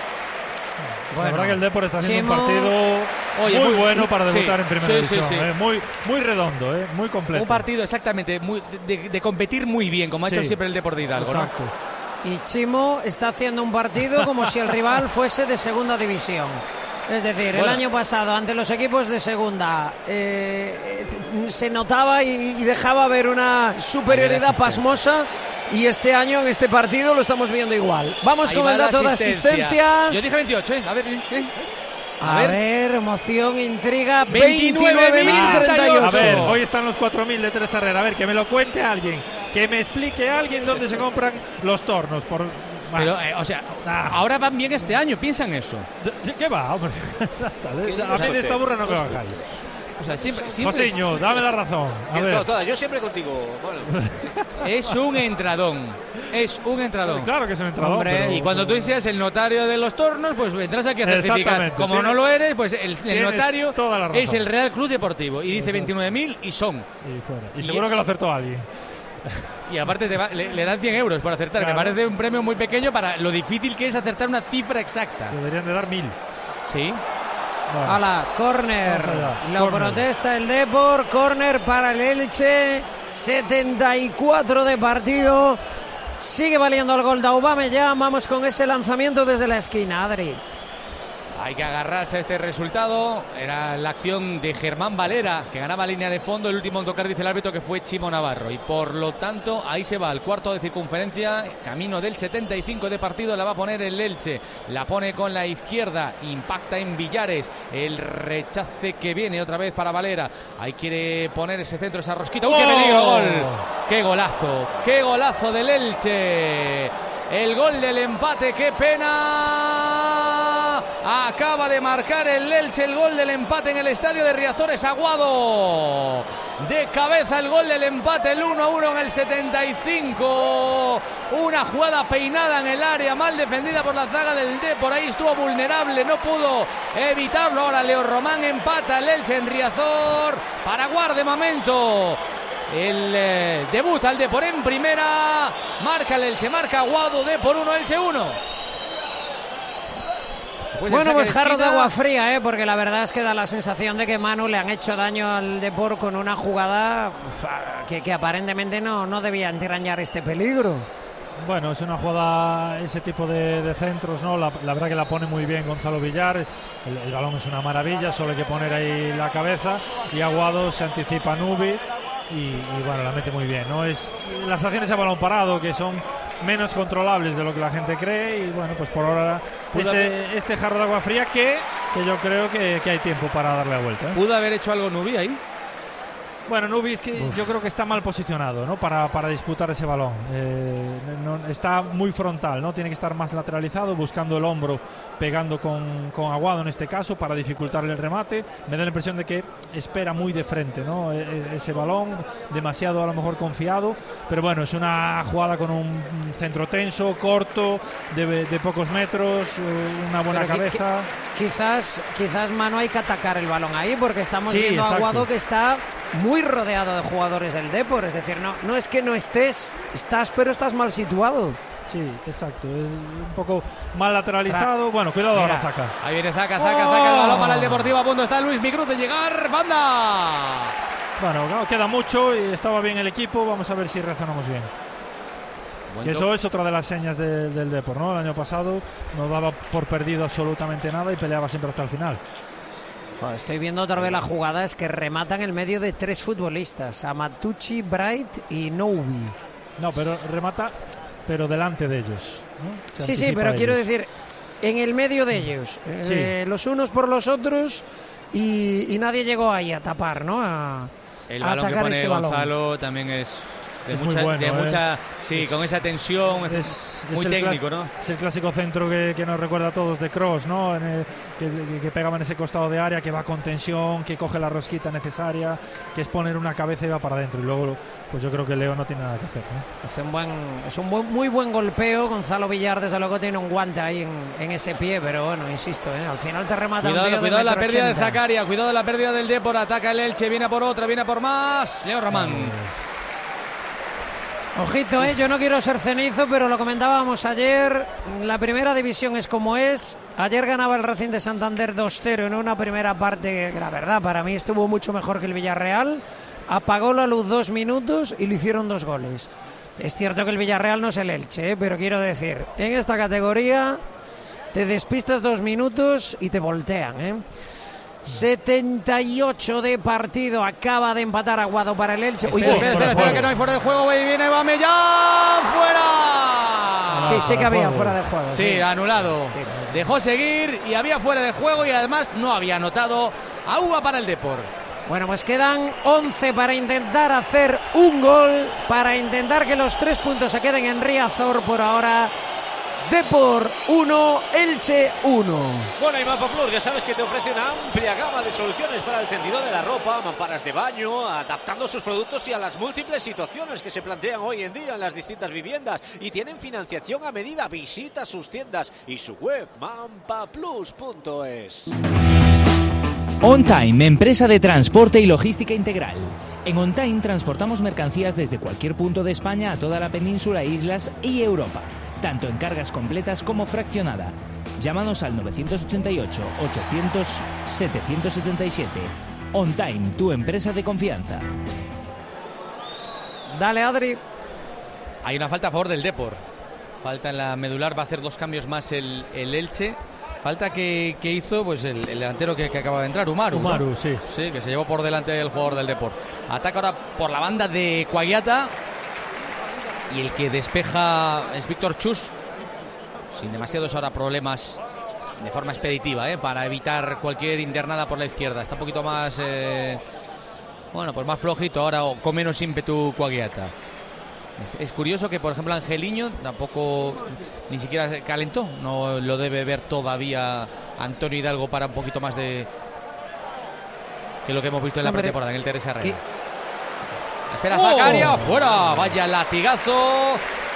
La Bueno, verdad que el Depor está haciendo Chimo- un partido Oye, muy, muy- bueno para sí, debutar en primera sí, sí, división. sí. eh, Muy, muy redondo, eh, muy completo. Un partido exactamente muy, de, de competir muy bien, como ha hecho Sí. siempre el Depor de Hidalgo, ¿no? Exacto. Y Chimo está haciendo un partido como si el rival fuese de segunda división. Es decir, el Bueno. año pasado ante los equipos de segunda eh, t- se notaba y, y dejaba ver una superioridad pasmosa, y este año en este partido lo estamos viendo igual. Vamos Ahí con va el la dato de asistencia. Yo dije veintiocho, ¿eh? A ver, ¿eh? A, A ver. ver. emoción, intriga, veintinueve mil veintinueve mil treinta y ocho. A ver, hoy están los cuatro mil de Teresa Herrera. A ver, que me lo cuente alguien. Que me explique alguien dónde se compran los tornos. Por... Pero, eh, o sea, Ah. ahora van bien este año, piensan eso. ¿De- ¿Qué va, hombre? Ya está, ¿Qué a mí de esta burra no me Dos bajáis. O sea, siempre, siempre Josiño, dame la razón. A Yo, ver. todas, todas, yo siempre contigo. Bueno, es un entradón. Es un entradón. Claro que es un entrador. Hombre, pero- Y cuando tú seas el notario de los tornos, pues vendrás aquí a certificar. Exactamente. Como Tienes- no lo eres, pues el, el tienes notario toda la razón. es el Real Club Deportivo. Y dice Exacto. veintinueve mil y son. Y, fuera. y Y- seguro que lo acertó alguien. Y aparte te va- le, le dan cien euros por acertar. Claro. Me parece un premio muy pequeño para lo difícil que es acertar una cifra exacta. Deberían de dar mil. Sí. Bueno. Ala, córner. Vamos allá, Lo córner. protesta el Depor. Córner para el Elche. setenta y cuatro de partido. Sigue valiendo el gol de Aubameyang. Vamos con ese lanzamiento desde la esquina, Adri. Hay que agarrarse a este resultado. Era la acción de Germán Valera, que ganaba línea de fondo. El último en tocar, dice el árbitro, que fue Chimo Navarro. Y por lo tanto, ahí se va el cuarto de circunferencia. Camino del setenta y cinco de partido. La va a poner el Elche. La pone con la izquierda. Impacta en Villares. El rechace que viene otra vez para Valera. Ahí quiere poner ese centro, esa rosquita. ¡Uy, qué ¡Oh! peligro! ¡Gol! ¡Qué golazo! ¡Qué golazo del Elche! El gol del empate, qué pena. Acaba de marcar el Elche el gol del empate en el estadio de Riazores. Aguado. De cabeza el gol del empate, el uno a uno en el setenta y cinco. Una jugada peinada en el área, mal defendida por la zaga del D. Por ahí estuvo vulnerable, no pudo evitarlo. Ahora Leo Román empata el Elche en Riazor. Paraguar de momento. El eh, debut al Depor en primera. Marca el Elche, marca Aguado, Depor uno, Elche uno. Pues Bueno, pues jarro de esquina. agua fría, ¿eh? Porque la verdad es que da la sensación de que Manu le han hecho daño al Depor con una jugada uf, que, que aparentemente no, no debía entrañar este peligro. Bueno, es una jugada, ese tipo de, de centros, ¿no? La, la verdad que la pone muy bien Gonzalo Villar. El, el balón es una maravilla, solo hay que poner ahí la cabeza. Y Aguado se anticipa a Nubi y, y bueno, la mete muy bien, ¿no? Es las acciones a balón parado que son menos controlables de lo que la gente cree. Y bueno, pues por ahora este, este jarro de agua fría que que yo creo que, que hay tiempo para darle la vuelta, ¿eh? ¿Pudo haber hecho algo Nubi ahí? Bueno, Nubi es que Uf. yo creo que está mal posicionado, ¿no? Para, para disputar ese balón. Eh, no, está muy frontal, ¿no? Tiene que estar más lateralizado, buscando el hombro, pegando con, con Aguado en este caso para dificultarle el remate. Me da la impresión de que espera muy de frente, ¿no? E, ese balón, demasiado a lo mejor confiado. Pero bueno, es una jugada con un centro tenso, corto, de, de pocos metros, una buena pero cabeza. Que, que, quizás, quizás, Manu, hay que atacar el balón ahí porque estamos sí, viendo a exacto. Aguado que está muy rodeado de jugadores del Depor, es decir, no, no es que no estés, estás, pero estás mal situado. Sí, exacto, es un poco mal lateralizado. Tra bueno, cuidado ahora, Zaka. Ahí viene Zaka, Zaka, ¡Oh! Zaka, el balón para el Deportivo, a punto está Luis Micruz de llegar, banda. Bueno, queda mucho y estaba bien el equipo, vamos a ver si reaccionamos bien. Que eso es otra de las señas de, del Depor, ¿no? El año pasado no daba por perdido absolutamente nada y peleaba siempre hasta el final. Estoy viendo otra vez la jugada, es que rematan en medio de tres futbolistas, Amatucci, Bright y Noubi. No, pero remata, pero delante de ellos, ¿no? Sí, sí, pero quiero decir, en el medio de ellos, sí. eh, los unos por los otros y, y nadie llegó ahí a tapar, ¿no? A, el a balón atacar que pone ese Gonzalo balón. También es... De es mucha, muy bueno, de ¿eh? mucha, sí, es, con esa tensión, es, muy es técnico, ¿no? Es el clásico centro que, que nos recuerda a todos de Kroos, ¿no? En el, que, que, que pegaba en ese costado de área, que va con tensión, que coge la rosquita necesaria, que es poner una cabeza y va para adentro. Y luego, pues yo creo que Leo no tiene nada que hacer, ¿no? Es un buen, es un buen, muy buen golpeo. Gonzalo Villar, desde luego, tiene un guante ahí en, en ese pie, pero bueno, insisto, ¿eh? Al final te remata cuidado, un tío cuidado de la pérdida ochenta. de Zakaria, cuidado la pérdida del Depor, ataca el Elche, viene por otra, viene por más. Leo Román. Ojito, ¿eh? Yo no quiero ser cenizo, pero lo comentábamos ayer. La primera división es como es. Ayer ganaba el Racing de Santander dos cero en una primera parte que, la verdad, para mí estuvo mucho mejor que el Villarreal. Apagó la luz dos minutos y le hicieron dos goles. Es cierto que el Villarreal no es el Elche, ¿eh? Pero quiero decir, en esta categoría te despistas dos minutos y te voltean, ¿eh? setenta y ocho de partido, acaba de empatar Aguado para el Elche. Espera, espera, espera, espera, que no hay fuera de juego, y viene Bamellán, fuera. Sí, sí que había fuera de juego. Sí, sí. anulado. Sí. Dejó seguir y había fuera de juego y además no había anotado a Uva para el Depor. Bueno, pues quedan once para intentar hacer un gol, para intentar que los tres puntos se queden en Riazor. Por ahora, Depor uno, Elche uno. Bueno, y Mampa Plus, ya sabes que te ofrece una amplia gama de soluciones para el tendido de la ropa, mamparas de baño, adaptando sus productos y a las múltiples situaciones que se plantean hoy en día en las distintas viviendas. Y tienen financiación a medida. Visita sus tiendas y su web, mampa plus punto es. On Time, empresa de transporte y logística integral. En On Time transportamos mercancías desde cualquier punto de España a toda la península, islas y Europa, tanto en cargas completas como fraccionada. Llámanos al nueve ocho ocho, ochocientos, setecientos setenta y siete. On Time, tu empresa de confianza. Dale, Adri. Hay una falta a favor del Depor. Falta en la medular, va a hacer dos cambios más el, el Elche. Falta que, que hizo pues el, el delantero que, que acaba de entrar, Umaru. Umaru, ¿no? sí. Sí, que se llevó por delante el jugador del Depor. Ataca ahora por la banda de Cuagliata. Y el que despeja es Víctor Chus. Sin demasiados ahora problemas de forma expeditiva, ¿eh? Para evitar cualquier internada por la izquierda. Está un poquito más... Eh, bueno, pues más flojito ahora, o con menos ímpetu Cuagliata. Es curioso que, por ejemplo, Angeliño tampoco ni siquiera calentó. No lo debe ver todavía Antonio Hidalgo para un poquito más de que lo que hemos visto en la Hombre, pretemporada en el Teresa Herrera. ¿qué? Espera, ¡Oh! Zakaria, fuera, vaya latigazo.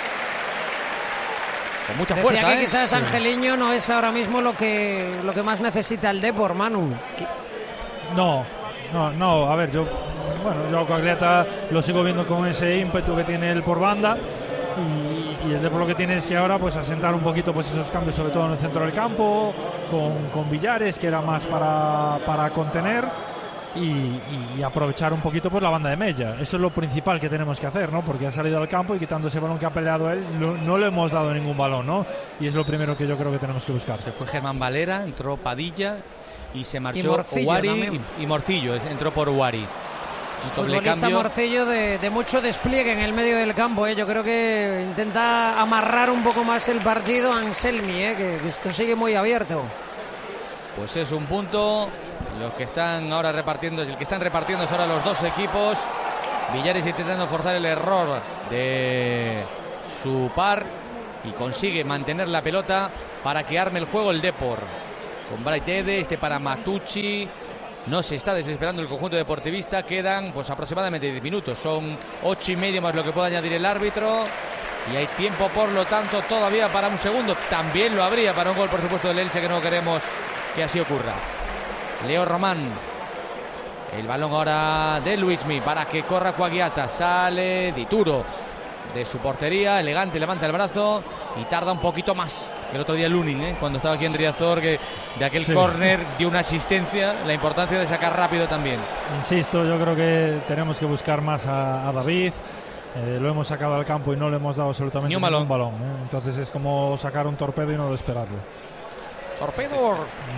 Con mucha Decía fuerza, que ¿eh? quizás Angeliño no es ahora mismo lo que, lo que más necesita el Depor, Manu. No, no, no, a ver, yo bueno, yo a Cuagliata lo sigo viendo con ese ímpetu que tiene él por banda y, y el Depor lo que tiene es que ahora pues asentar un poquito pues esos cambios, sobre todo en el centro del campo, con, con Villares, que era más para, para contener y, y aprovechar un poquito pues la banda de Mella. Eso es lo principal que tenemos que hacer, ¿no? Porque ha salido al campo y quitando ese balón que ha peleado él, no, no le hemos dado ningún balón, ¿no? Y es lo primero que yo creo que tenemos que buscar. Se fue Germán Valera, entró Padilla y se marchó Y Morcillo Uari y, y Morcillo, entró por Uari. Futbolista Morcillo de, de mucho despliegue en el medio del campo, ¿eh? Yo creo que intenta amarrar un poco más el partido a Anselmi, ¿eh? que, que esto sigue muy abierto. pues es un punto. Los que están ahora repartiendo, el que están repartiendo es ahora los dos equipos. Villares intentando forzar el error de su par y consigue mantener la pelota para que arme el juego el Depor. Con Braitede, este para Matucci. No se está desesperando el conjunto deportivista. Quedan pues aproximadamente diez minutos. Son ocho y medio más lo que puede añadir el árbitro. Y hay tiempo, por lo tanto, todavía para un segundo. También lo habría para un gol, por supuesto, del Elche, que no queremos que así ocurra. Leo Román. El balón ahora de Luismi para que corra Coagliata. Sale Dituro de su portería. Elegante, levanta el brazo y tarda un poquito más que el otro día Lunin, ¿eh? Cuando estaba aquí en Riazor, que de aquel sí. córner dio una asistencia. La importancia de sacar rápido también. Insisto, yo creo que tenemos que buscar más a, a David. Eh, lo hemos sacado al campo y no le hemos dado absolutamente Ni un ningún balón, balón, ¿eh? Entonces es como sacar un torpedo y no desesperarlo. Torpedo.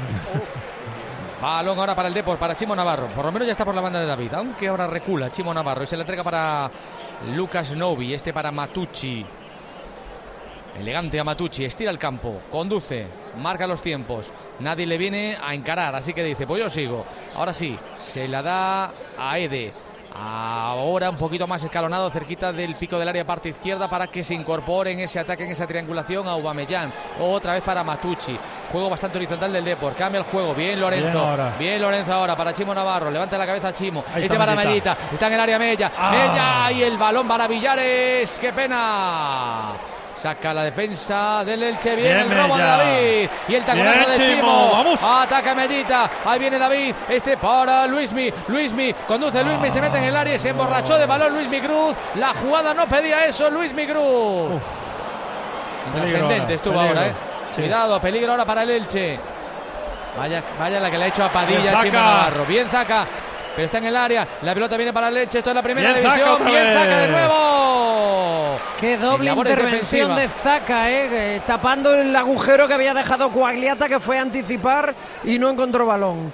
Balón ahora para el Depor, para Chimo Navarro. Por lo menos ya está por la banda de David, aunque ahora recula Chimo Navarro y se la entrega para Lucas Novi. Este para Matucci. Elegante a Matucci, estira el campo, conduce, marca los tiempos. Nadie le viene a encarar, así que dice, pues yo sigo. Ahora sí, se la da a Ede. Ahora un poquito más escalonado, cerquita del pico del área, parte izquierda, para que se incorpore en ese ataque, en esa triangulación a Aubameyang. Otra vez para Matucci. Juego bastante horizontal del Depor. Cambia el juego. Bien Lorenzo. Bien, ahora. Bien Lorenzo ahora para Chimo Navarro. Levanta la cabeza Chimo. Ahí este para Mellita. Está en el área Mella. Ah. Mella y el balón para Villares. ¡Qué pena! Saca la defensa del Elche. Viene bien, el robo Mella. De David. Y el taconazo de Chimo. Chimo. Vamos. Ataca Mellita. Ahí viene David. Este para Luismi. Luismi. Conduce Luismi. Ah. Se mete en el área. Se emborrachó de balón Luismi Cruz. La jugada no pedía eso. Luismi Cruz. Trascendente estuvo peligro. Ahora, ¿eh? Sí. Cuidado. Peligro ahora para el Elche. Vaya, vaya la que le ha hecho a Padilla Chimo Navarro. Bien Zaca. Pero está en el área. La pelota viene para el Elche. Esto es la primera bien división. Zaca bien Zaca de nuevo. Qué doble intervención de Zaca, eh, tapando el agujero que había dejado Coagliata, que fue a anticipar y no encontró balón.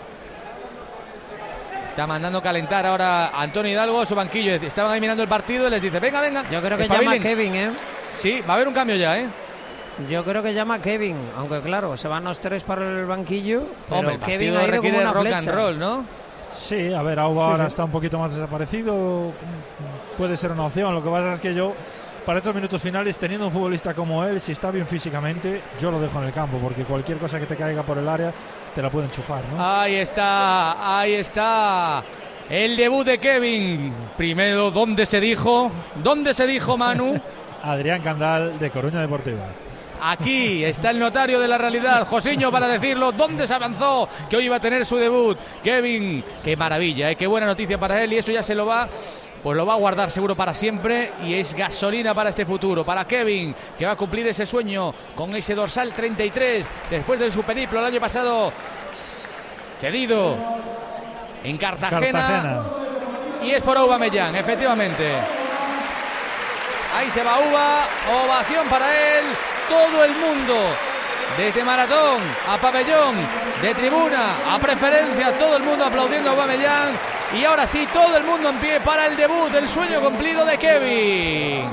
Está mandando calentar ahora Antonio Hidalgo, su banquillo. Estaban ahí mirando el partido y les dice, venga, venga. Yo creo que llama a Kevin, ¿eh? Sí, va a haber un cambio ya, ¿eh? Yo creo que llama a Kevin, aunque claro, se van los tres para el banquillo. Pero hombre, el Kevin ha ido como una rock flecha. And roll, ¿no? Sí, a ver, Auba sí, ahora sí. está un poquito más desaparecido. Puede ser una opción. Lo que pasa es que yo, para estos minutos finales, teniendo un futbolista como él, si está bien físicamente, yo lo dejo en el campo, porque cualquier cosa que te caiga por el área te la puede enchufar, ¿no? Ahí está, ahí está. El debut de Kevin. Primero, ¿dónde se dijo? ¿Dónde se dijo, Manu? Adrián Candal, de Coruña Deportiva. Aquí está el notario de la realidad, Josiño, para decirlo. ¿Dónde se avanzó? Que hoy iba a tener su debut. Kevin, qué maravilla, ¿eh? Qué buena noticia para él. Y eso ya se lo va, pues lo va a guardar seguro para siempre. Y es gasolina para este futuro. Para Kevin, que va a cumplir ese sueño con ese dorsal treinta y tres. Después de su periplo el año pasado, cedido en Cartagena. Cartagena. Y es por Aubameyang, efectivamente. Ahí se va Uba. Ovación para él. Todo el mundo, desde maratón a pabellón, de tribuna a preferencia, todo el mundo aplaudiendo a Aubameyang. Y ahora sí, todo el mundo en pie para el debut, el sueño cumplido de Kevin.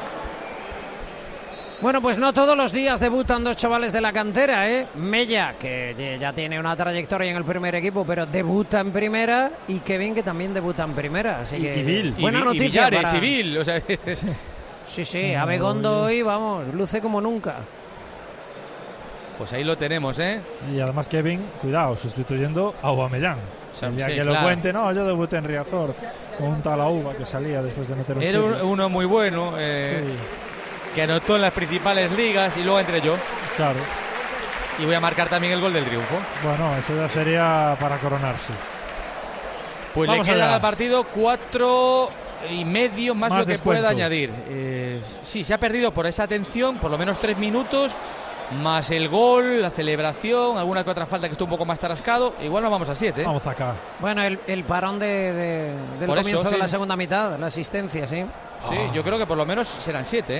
Bueno, pues no todos los días debutan dos chavales de la cantera, ¿eh? Mella, que ya tiene una trayectoria en el primer equipo, pero debuta en primera, y Kevin, que también debuta en primera. Así que y, y Bill. buena y, noticia. Y Villares, para... y Bill, o sea... Sí, sí, Abegondo hoy, vamos, luce como nunca. Pues ahí lo tenemos, ¿eh? Y además Kevin, cuidado, sustituyendo a Aubameyang. O sea, el día sí, que claro. lo cuente, no, yo debuté en Riazor con un tal Auba que salía después de meter un Era un, uno muy bueno, eh, sí. que anotó en las principales ligas y luego entré yo. Claro. Y voy a marcar también el gol del triunfo. Bueno, eso ya sería para coronarse. Pues Vamos le quedan al partido cuatro... y medio más, más lo que descuento. Pueda añadir. Eh, sí, se ha perdido por esa atención, por lo menos tres minutos, más el gol, la celebración, alguna que otra falta que estuvo un poco más tarascado. Igual nos vamos a siete. ¿eh? Vamos acá. Bueno, el, el parón de, de, del por comienzo eso, sí. de la segunda mitad, la asistencia, sí. Sí, oh. yo creo que por lo menos serán siete. ¿eh?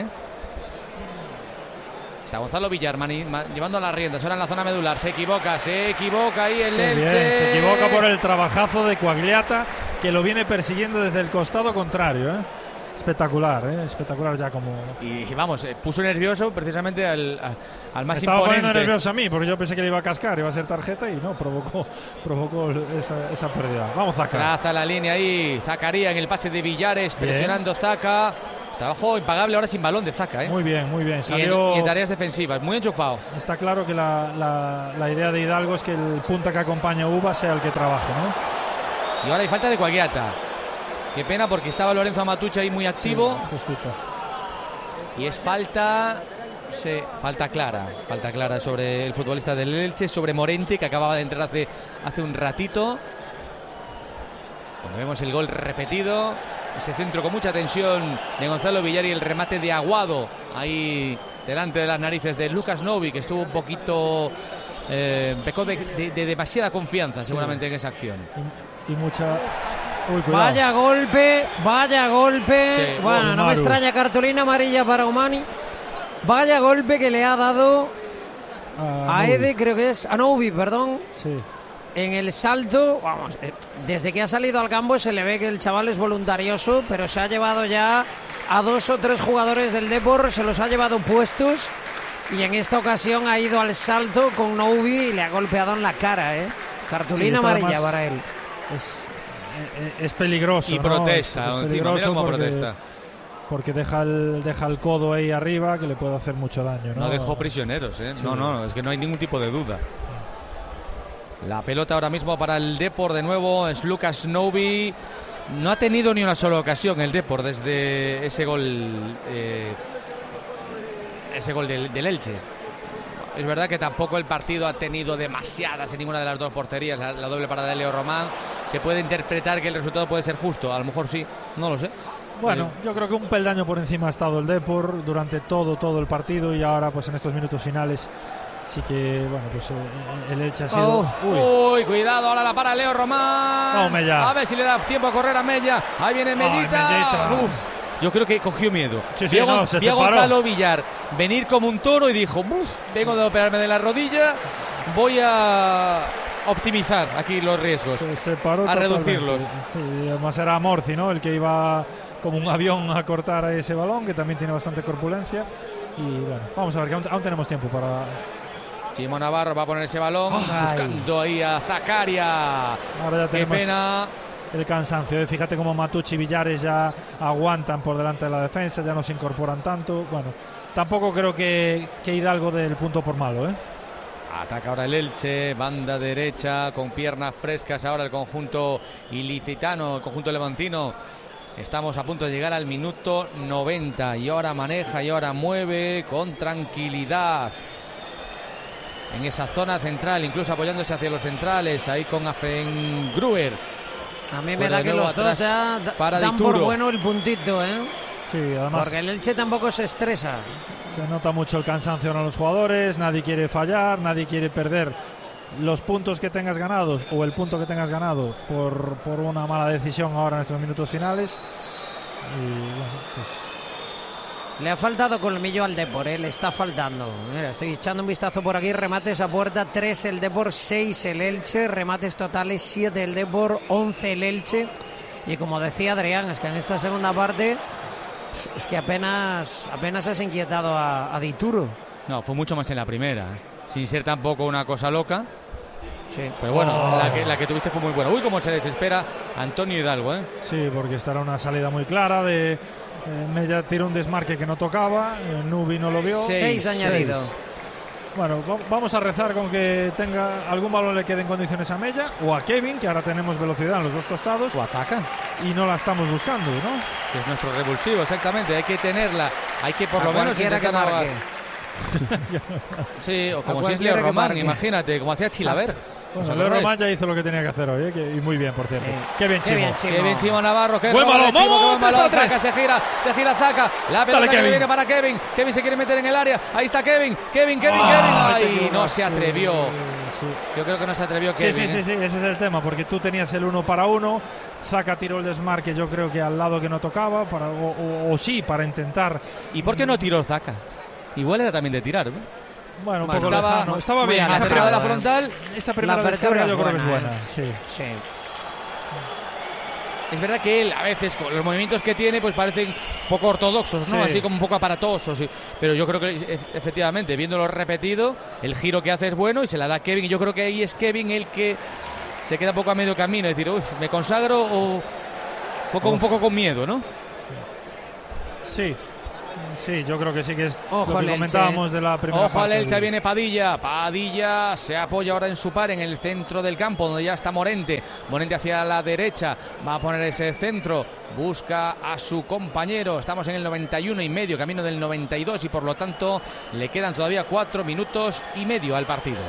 Está Gonzalo Villar mani, man, llevando las riendas, ahora en la zona medular. Se equivoca, se equivoca ahí el Elche. Se equivoca por el trabajazo de Coagliata, que lo viene persiguiendo desde el costado contrario, ¿eh? espectacular, ¿eh? espectacular ya como... Y vamos, eh, puso nervioso precisamente al, al más Estaba imponente. poniendo nervioso a mí, porque yo pensé que le iba a cascar, iba a ser tarjeta y no, provocó provocó esa, esa pérdida. Vamos, Zaka. Traza la línea ahí, Zakaría en el pase de Villares, bien. Presionando Zaka. Trabajo impagable ahora sin balón de Zaka, ¿eh? Muy bien, muy bien. Salió... Y, en, y en tareas defensivas, muy enchufado. Está claro que la, la, la idea de Hidalgo es que el punta que acompaña a Uva sea el que trabaje, ¿no? Y ahora hay falta de Coagliata. Qué pena porque estaba Lorenzo Amatucci ahí muy activo. Sí, justito. Y es falta... Sí, falta clara. Falta clara sobre el futbolista del Elche, sobre Morente, que acababa de entrar hace, hace un ratito. Cuando vemos el gol repetido... Ese centro con mucha tensión de Gonzalo Villar y el remate de Aguado ahí delante de las narices de Lucas Novi, que estuvo un poquito eh, pecó de, de, de demasiada confianza seguramente sí. en esa acción y, y mucha Uy, vaya golpe vaya golpe sí. Bueno, no me extraña, cartulina amarilla para Umani. Vaya golpe que le ha dado a, a Ede, creo que es a Novi, perdón sí. En el salto, vamos, desde que ha salido al campo se le ve que el chaval es voluntarioso, pero se ha llevado ya a dos o tres jugadores del Depor, se los ha llevado puestos y en esta ocasión ha ido al salto con Novi y le ha golpeado en la cara, ¿eh? Cartulina sí, amarilla para él. Es, es peligroso. Y ¿no? protesta, es, es encima, mira cómo porque, protesta. Porque deja el, deja el codo ahí arriba que le puede hacer mucho daño. No, no dejó prisioneros, ¿eh? Sí. No, no, es que no hay ningún tipo de duda. La pelota ahora mismo para el Depor de nuevo es Lucas Novi. No ha tenido ni una sola ocasión el Depor desde ese gol eh, ese gol del, del Elche. Es verdad que tampoco el partido ha tenido demasiadas en ninguna de las dos porterías. La, la doble parada de Leo Román. Se puede interpretar que el resultado puede ser justo. A lo mejor sí, no lo sé. Bueno, eh, yo creo que un peldaño por encima ha estado el Depor durante todo, todo el partido y ahora pues en estos minutos finales sí que, bueno, pues eh, el Elche ha sido... Oh. Uy. Uy, cuidado, ahora la para Leo Román. No, Mella. A ver si le da tiempo a correr a Mella. Ahí viene Mellita. Oh, Uf, yo creo que cogió miedo. Sí, sí, Vio, no, se vio a separó. Gonzalo Villar venir como un toro y dijo, Uf, tengo de operarme de la rodilla, voy a optimizar aquí los riesgos. Se separó a totalmente. reducirlos. Sí, además era Morci, ¿no? El que iba como un avión a cortar a ese balón, que también tiene bastante corpulencia. Y bueno, vamos a ver, que aún, aún tenemos tiempo para... Chimo Navarro va a poner ese balón, Ay. buscando ahí a Zakaria. Ahora ya Qué tenemos pena. el cansancio. ¿eh? Fíjate cómo Matucci y Villares ya aguantan por delante de la defensa, ya no se incorporan tanto. Bueno, tampoco creo que, que Hidalgo dé el punto por malo, ¿eh? Ataca ahora el Elche, banda derecha con piernas frescas ahora el conjunto ilicitano, el conjunto levantino. Estamos a punto de llegar al minuto noventa y ahora maneja y ahora mueve con tranquilidad en esa zona central, incluso apoyándose hacia los centrales, ahí con Afengruer. A mí me da que los dos ya da, dan por bueno el puntito, ¿eh? Sí, además... Porque el Elche tampoco se estresa. Se nota mucho el cansancio en los jugadores, nadie quiere fallar, nadie quiere perder los puntos que tengas ganados o el punto que tengas ganado por, por una mala decisión ahora en estos minutos finales. Y bueno, pues... Le ha faltado colmillo al Depor, ¿eh? Le está faltando. Mira, estoy echando un vistazo por aquí. Remates a puerta, tres el Depor, seis el Elche. Remates totales, siete el Depor, once el Elche. Y como decía Adrián, es que en esta segunda parte es que apenas apenas has inquietado a, a Dituro. No, fue mucho más en la primera, ¿eh? Sin ser tampoco una cosa loca. Sí. Pero bueno, oh. la, que, la que tuviste fue muy buena. Uy, cómo se desespera Antonio Hidalgo, ¿eh? Sí, porque esta era una salida muy clara de... Eh, Mella tiró un desmarque que no tocaba, eh, Nubi no lo vio. Seis, seis añadido. Seis. Bueno, vamos a rezar con que tenga algún balón le quede en condiciones a Mella o a Kevin, que ahora tenemos velocidad en los dos costados. O a Zaka. Y no la estamos buscando, ¿no? Que es nuestro revulsivo, exactamente. Hay que tenerla, hay que por a lo menos intentar que marque. Sí, o como si es Leo Román, imagínate, como hacía Chilaver. Bueno, Leo Román ya hizo lo que tenía que hacer hoy, ¿eh? que, y muy bien, por cierto. Sí. Qué bien, Qué Chimo. bien, Chimo. Qué bien, Chimo Navarro. Qué buen balón, Chimo, vamos, qué buen balón. tres para Zaka se gira, se gira Zaka. La pelota Dale, que Kevin. viene para Kevin. Kevin se quiere meter en el área. Ahí está Kevin. Kevin, Kevin, Ah, Kevin. te Ay, no se equivocaste. atrevió. Sí. Yo creo que no se atrevió Sí, Kevin. sí, sí, ¿eh? sí, ese es el tema, porque tú tenías el uno para uno, Zaka tiró el desmarque, yo creo que al lado que no tocaba, para, o, o, o sí, para intentar. ¿Y por qué no tiró Zaka? Igual era también de tirar, ¿no? Bueno, un Bueno, poco estaba- lejano. Estaba muy bien. a la Esa Arriba de la primera, frontal. esa primera La apertura descarga es yo creo que es buena, buena. ¿eh? Sí. Sí. Es verdad que él, a veces, con los movimientos que tiene, pues parecen poco ortodoxos, ¿no? Sí. Así como un poco aparatosos. Sí. Pero yo creo que, efectivamente, viéndolo repetido, el giro que hace es bueno y se la da Kevin. Y yo creo que ahí es Kevin el que se queda un poco a medio camino. Es decir, uy, ¿me consagro o fue con, un poco con miedo, no? Sí. Sí, yo creo que sí que es Ojo lo que comentábamos de la primera Ojo parte. al Elche, del... viene Padilla. Padilla se apoya ahora en su par en el centro del campo, donde ya está Morente. Morente hacia la derecha, va a poner ese centro, busca a su compañero. Estamos en el noventa y uno y medio, camino del noventa y dos, y por lo tanto le quedan todavía cuatro minutos y medio al partido.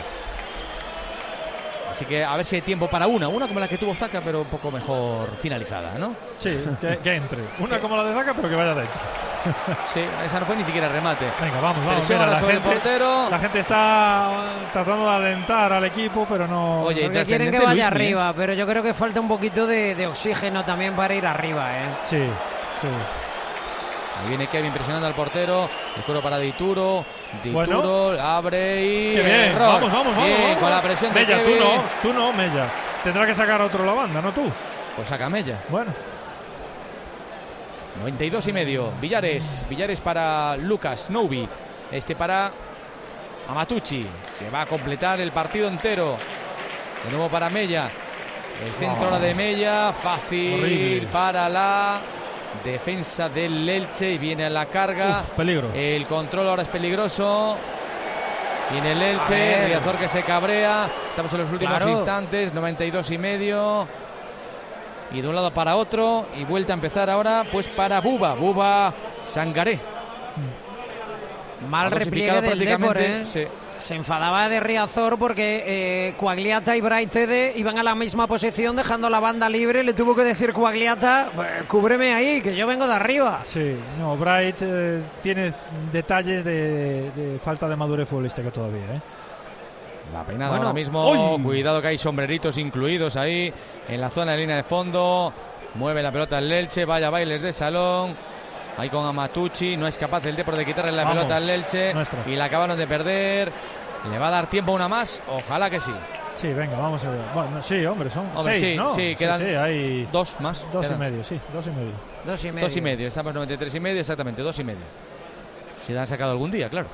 Así que a ver si hay tiempo para una, una como la que tuvo Zaka, pero un poco mejor finalizada, ¿no? Sí, que, que entre. Una como la de Zaka, pero que vaya dentro. Sí, esa no fue ni siquiera remate. Venga, vamos, vamos. Mira, la, gente, el portero. la gente está tratando de alentar al equipo, pero no... Oye, porque quieren que vaya Luis, arriba, ¿eh? Pero yo creo que falta un poquito de, de oxígeno también para ir arriba, ¿eh? Sí, sí. Ahí viene Kevin presionando al portero. El cuero para Dituro. Dituro bueno, abre y... ¡Qué bien! Error. Vamos, vamos, vamos. Bien, vamos. con la presión de Mella, Kevin. tú no, tú no, Mella. Tendrá que sacar a otro la banda, no tú. Pues saca Mella. Bueno. noventa y dos y medio. Villares. Villares para Lucas Novi. Este para Amatucci, que va a completar el partido entero. De nuevo para Mella. El centro ahora oh. de Mella. Fácil horrible para la defensa del Elche. Y viene a la carga. Uf, peligro. El control ahora es peligroso. Viene el Elche. Riazor que se cabrea. Estamos en los últimos claro. instantes. noventa y dos y medio. Y de un lado para otro. Y vuelta a empezar ahora pues para Buba. Buba Sangaré. Mal repliegue del Depor, ¿eh? Sí. Se enfadaba de Riazor porque eh, Quagliata y Braitede iban a la misma posición dejando la banda libre. Le tuvo que decir Quagliata, cúbreme ahí, que yo vengo de arriba. Sí, no, Bright eh, tiene detalles de, de falta de madurez futbolística todavía, ¿eh? La peinada bueno, ahora mismo. ¡Uy! Cuidado que hay sombreritos incluidos ahí en la zona de línea de fondo. Mueve la pelota el Elche. Vaya bailes de salón. Ahí con Amatucci. No es capaz el Depor de quitarle la Vamos, pelota al Elche. Nuestra. Y la acabaron de perder. ¿Le va a dar tiempo una más? Ojalá que sí. Sí, venga, vamos a ver. Bueno, sí, hombre, son hombre, seis, sí, ¿no? Sí, quedan sí, sí, hay dos más. Dos quedan. y medio, sí, dos y medio. Dos y medio. Dos y medio. Estamos noventa y tres y medio, exactamente, dos y medio. Si la han sacado algún día, claro.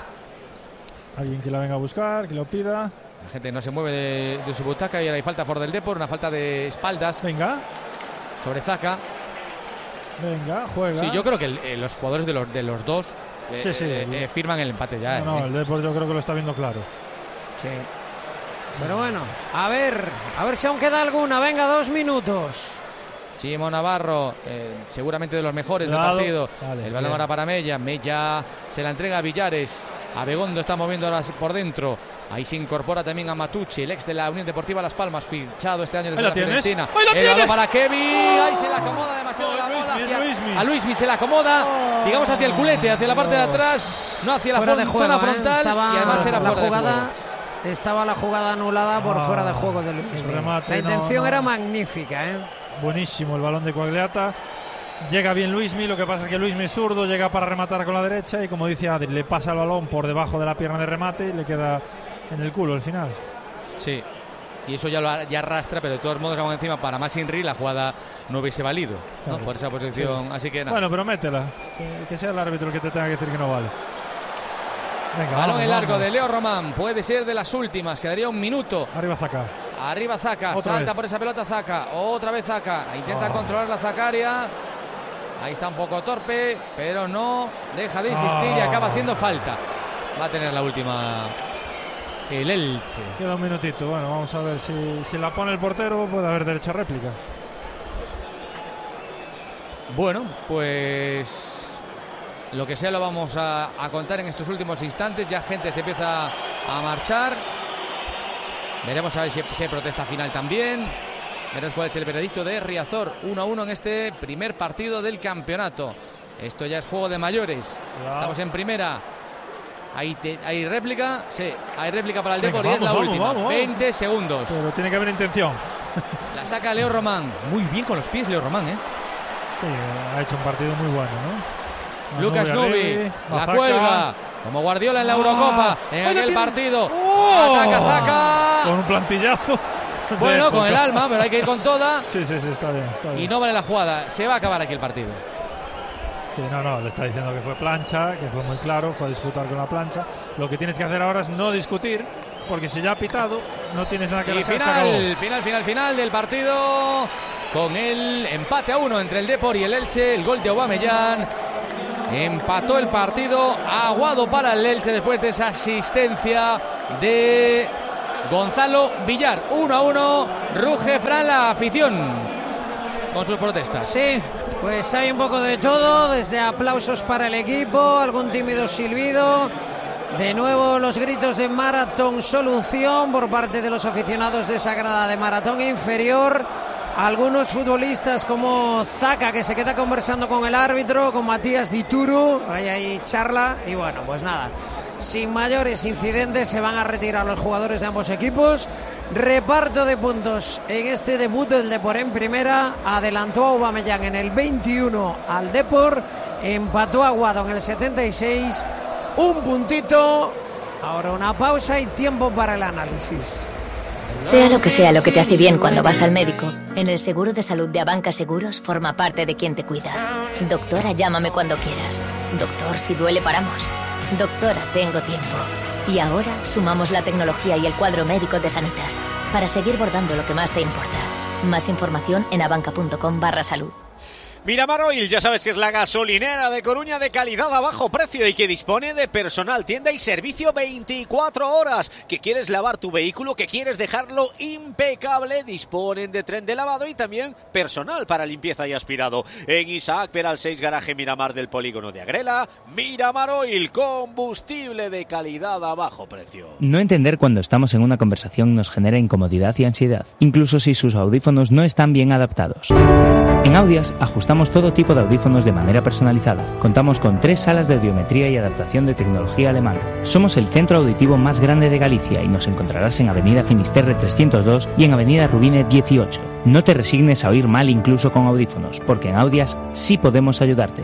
Alguien que la venga a buscar, que lo pida. La gente no se mueve de, de su butaca y ahora hay falta por del Depor, una falta de espaldas. Venga. Sobre Zaka. Venga, juega. Sí, yo creo que el, eh, los jugadores de los, de los dos eh, sí, sí, eh, eh, firman el empate ya. No, eh. no, el Depor yo creo que lo está viendo claro. Sí. Pero bueno, a ver, a ver si aún queda alguna. Venga, dos minutos. Chimo Navarro, eh, seguramente de los mejores Lado. del partido. Vale, el balón bien. ahora para Mella. Mella se la entrega a Villares. Abegondo está moviendo ahora por dentro. Ahí se incorpora también a Matucci, el ex de la Unión Deportiva Las Palmas, fichado este año desde la Fiorentina. ¡Ahí el balón para Kevin. Ahí se la acomoda demasiado oh, la bola. Luismi, Hacia, Luismi. a Luismi se la acomoda, oh, digamos hacia el culete, hacia la parte de atrás, no hacia la fuera de juego, zona ¿eh? frontal. Estaba y además era la fuera jugada. de juego. Estaba la jugada anulada por oh, fuera de juego de Luismi. Remate, la intención no, no. era magnífica, ¿eh? Buenísimo el balón de Quagliata. Llega bien Luismi, lo que pasa es que Luismi es zurdo, llega para rematar con la derecha y como dice Adri, le pasa el balón por debajo de la pierna de remate y le queda en el culo al final. Sí, y eso ya lo ya arrastra, pero de todos modos aún encima para más Inri la jugada no hubiese valido, claro, ¿no? Por esa posición, sí. Así que nada. Bueno, pero métela, que, que sea el árbitro el que te tenga que decir que no vale. Venga, balón vamos, en largo vamos. de Leo Román, puede ser de las últimas, quedaría un minuto. Arriba Zaka. Arriba Zaka, Otra salta vez. por esa pelota Zaka, otra vez Zaka, intenta oh. controlar la Zakaria. Ahí está un poco torpe, pero no deja de insistir oh. y acaba haciendo falta. Va a tener la última el Elche. Queda un minutito, bueno, vamos a ver si, si la pone el portero, puede haber derecho a réplica. Bueno, pues lo que sea lo vamos a, a contar en estos últimos instantes. Ya gente se empieza a marchar. Veremos a ver si, si hay protesta final también. Veremos cuál es el veredicto de Riazor. uno a uno en este primer partido del campeonato. Esto ya es juego de mayores. Wow. Estamos en primera. ¿Hay, te, ¿Hay réplica? Sí, hay réplica para el Depor y es la vamos, última. Vamos, vamos. veinte segundos. Pero tiene que haber intención. La saca Leo Román. Muy bien con los pies Leo Román, ¿eh? Sí, ha hecho un partido muy bueno, ¿no? Lucas Novi, la cuelga. Como Guardiola en la Eurocopa, en aquel partido. ¡Oh! Ataca Zaka. Con un plantillazo. Bueno, con el alma, pero hay que ir con toda. Sí, sí, sí, está bien, está bien. Y no vale la jugada. Se va a acabar aquí el partido. Sí, no, no, le está diciendo que fue plancha, que fue muy claro, fue a disputar con la plancha. Lo que tienes que hacer ahora es no discutir, porque si ya ha pitado, no tienes nada que y hacer. final, final, final, final del partido, con el empate a uno entre el Depor y el Elche, el gol de Aubameyang. Empató el partido, Aguado para el Elche después de esa asistencia de Gonzalo Villar. Uno a uno, ruge Fran la afición con sus protestas. Sí. Pues hay un poco de todo, desde aplausos para el equipo, algún tímido silbido, de nuevo los gritos de Maratón Solución por parte de los aficionados de esa grada de Maratón Inferior, algunos futbolistas como Zaka, que se queda conversando con el árbitro, con Matías Dituro, hay ahí charla, y bueno, pues nada, sin mayores incidentes se van a retirar los jugadores de ambos equipos. Reparto de puntos en este debut del Depor en primera. Adelantó a Aubameyang en el veintiuno al Depor, empató a Aguado en el setenta y seis, un puntito. Ahora una pausa y tiempo para el análisis. Sea lo que sea lo que te hace bien cuando vas al médico, en el seguro de salud de Abanca Seguros forma parte de quien te cuida. Doctora, llámame cuando quieras. Doctor, si duele paramos. Doctora, tengo tiempo. Y ahora sumamos la tecnología y el cuadro médico de Sanitas para seguir bordando lo que más te importa. Más información en abanca.com barra salud. Miramar Oil, ya sabes que es la gasolinera de Coruña de calidad a bajo precio y que dispone de personal, tienda y servicio veinticuatro horas. ¿Que quieres lavar tu vehículo? ¿Que quieres dejarlo impecable? Disponen de tren de lavado y también personal para limpieza y aspirado. En Isaac Peral seis, garaje Miramar del polígono de Agrela. Miramar Oil, combustible de calidad a bajo precio. No entender cuando estamos en una conversación nos genera incomodidad y ansiedad, incluso si sus audífonos no están bien adaptados. En Audias ajustamos todo tipo de audífonos de manera personalizada. Contamos con tres salas de audiometría y adaptación de tecnología alemana. Somos el centro auditivo más grande de Galicia y nos encontrarás en Avenida Finisterre trescientos dos y en Avenida Rubine dieciocho. No te resignes a oír mal incluso con audífonos, porque en Audias sí podemos ayudarte.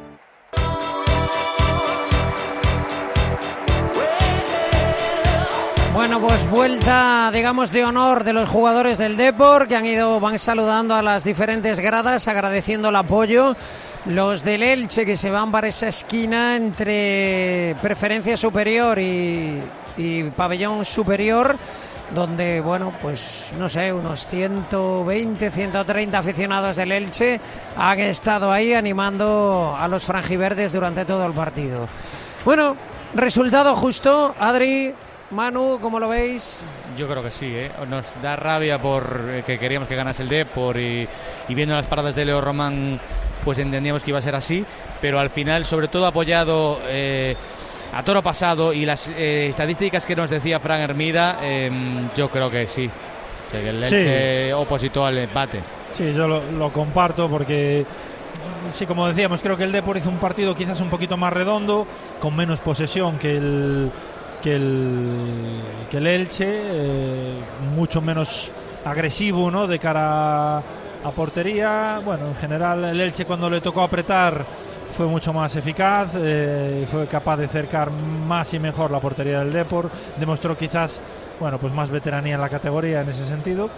Bueno, pues vuelta, digamos, de honor de los jugadores del Depor, que han ido, van saludando a las diferentes gradas, agradeciendo el apoyo. Los del Elche, que se van para esa esquina entre preferencia superior y, y pabellón superior, donde, bueno, pues no sé, unos ciento veinte, ciento treinta aficionados del Elche han estado ahí animando a los franjiverdes durante todo el partido. Bueno, resultado justo, Adri, Manu, ¿cómo lo veis? Yo creo que sí, ¿eh? Nos da rabia por eh, que queríamos que ganase el Depor y, y viendo las paradas de Leo Román, pues entendíamos que iba a ser así, pero al final, sobre todo apoyado eh, a toro pasado y las eh, estadísticas que nos decía Fran Hermida, eh, yo creo que sí, o sea, que el Elche sí opositó al empate. Sí, yo lo, lo comparto porque, sí, como decíamos, creo que el Depor hizo un partido quizás un poquito más redondo, con menos posesión que el que el, que el Elche, eh, mucho menos agresivo, ¿no?, de cara a, a portería. Bueno, en general el Elche, cuando le tocó apretar, fue mucho más eficaz, eh, fue capaz de cercar más y mejor la portería del Depor, demostró quizás, bueno, pues más veteranía en la categoría en ese sentido.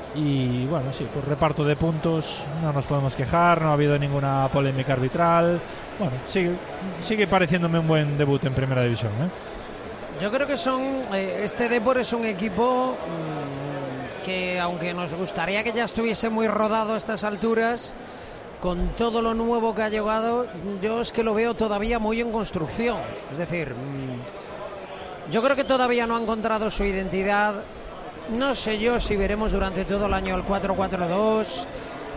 Y bueno, sí, pues reparto de puntos, no nos podemos quejar, no ha habido ninguna polémica arbitral. Bueno, sigue, sigue pareciéndome un buen debut en Primera División, ¿eh? Yo creo que son eh, este Depor es un equipo mmm, que, aunque nos gustaría que ya estuviese muy rodado a estas alturas, con todo lo nuevo que ha llegado, yo es que lo veo todavía muy en construcción. Es decir, mmm, yo creo que todavía no ha encontrado su identidad. No sé yo si veremos durante todo el año el cuatro cuatro dos.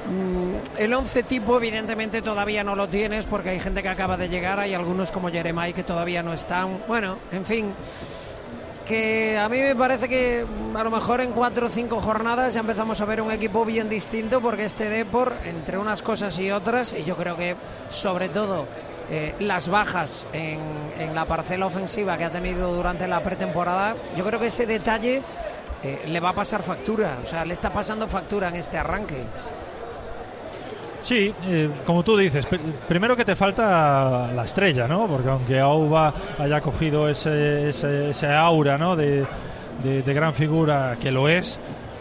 El once tipo evidentemente todavía no lo tienes, porque hay gente que acaba de llegar, hay algunos como Jeremai que todavía no están. Bueno, en fin, que a mí me parece que a lo mejor en cuatro o cinco jornadas ya empezamos a ver un equipo bien distinto, porque este Depor, entre unas cosas y otras, y yo creo que sobre todo eh, las bajas en, en la parcela ofensiva que ha tenido durante la pretemporada, yo creo que ese detalle eh, le va a pasar factura, o sea, le está pasando factura en este arranque. Sí, eh, como tú dices, pr- primero que te falta la estrella, ¿no? Porque aunque Auba haya cogido ese, ese, ese aura, ¿no?, de, de, de gran figura, que lo es,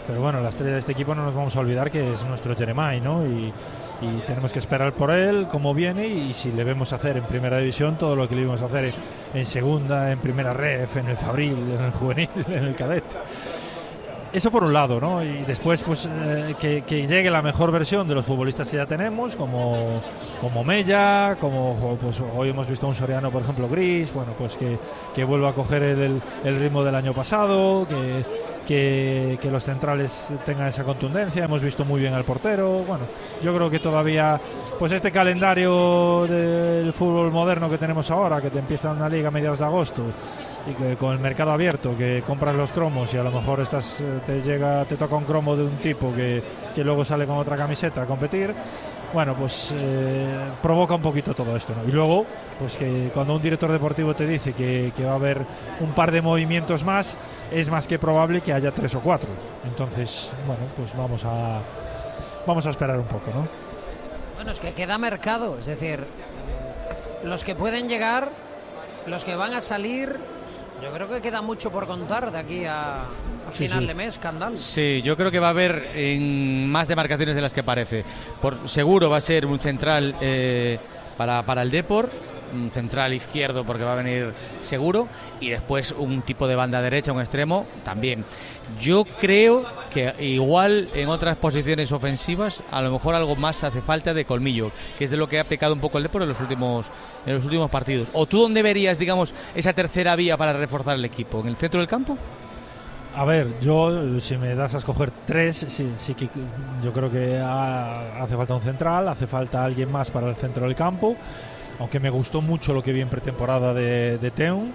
pero bueno, la estrella de este equipo no nos vamos a olvidar que es nuestro Jeremai, ¿no? Y, y tenemos que esperar por él, cómo viene y si le vemos hacer en primera división todo lo que le vimos hacer en, en segunda, en primera ref, en el Fabril, en el juvenil, en el cadete. Eso por un lado, ¿no? Y después pues eh, que, que llegue la mejor versión de los futbolistas que ya tenemos, como, como Mella, como pues hoy hemos visto un Soriano, por ejemplo, gris, bueno, pues que, que vuelva a coger el, el ritmo del año pasado, que, que, que los centrales tengan esa contundencia. Hemos visto muy bien al portero. Bueno, yo creo que todavía pues este calendario del fútbol moderno que tenemos ahora, que te empieza una liga a mediados de agosto y que con el mercado abierto, que compras los cromos y a lo mejor estás te llega te toca un cromo de un tipo que, que luego sale con otra camiseta a competir, bueno, pues eh, provoca un poquito todo esto, ¿no? Y luego, pues que cuando un director deportivo te dice que, que va a haber un par de movimientos más, es más que probable que haya tres o cuatro. Entonces, bueno, pues vamos a vamos a esperar un poco, ¿no? Bueno, es que queda mercado, es decir, los que pueden llegar, los que van a salir, yo creo que queda mucho por contar de aquí a, a final sí, sí. de mes, Candal. Sí, yo creo que va a haber en más demarcaciones de las que parece. Por seguro va a ser un central eh, para, para el Depor, un central izquierdo porque va a venir seguro, y después un tipo de banda derecha, un extremo también. Yo creo que igual en otras posiciones ofensivas a lo mejor algo más hace falta de colmillo, que es de lo que ha pecado un poco el Depor en los últimos en los últimos partidos. ¿O tú dónde verías, digamos, esa tercera vía para reforzar el equipo? ¿En el centro del campo? A ver, yo, si me das a escoger tres, sí, sí que yo creo que ha, hace falta un central, hace falta alguien más para el centro del campo, aunque me gustó mucho lo que vi en pretemporada de, de Teun.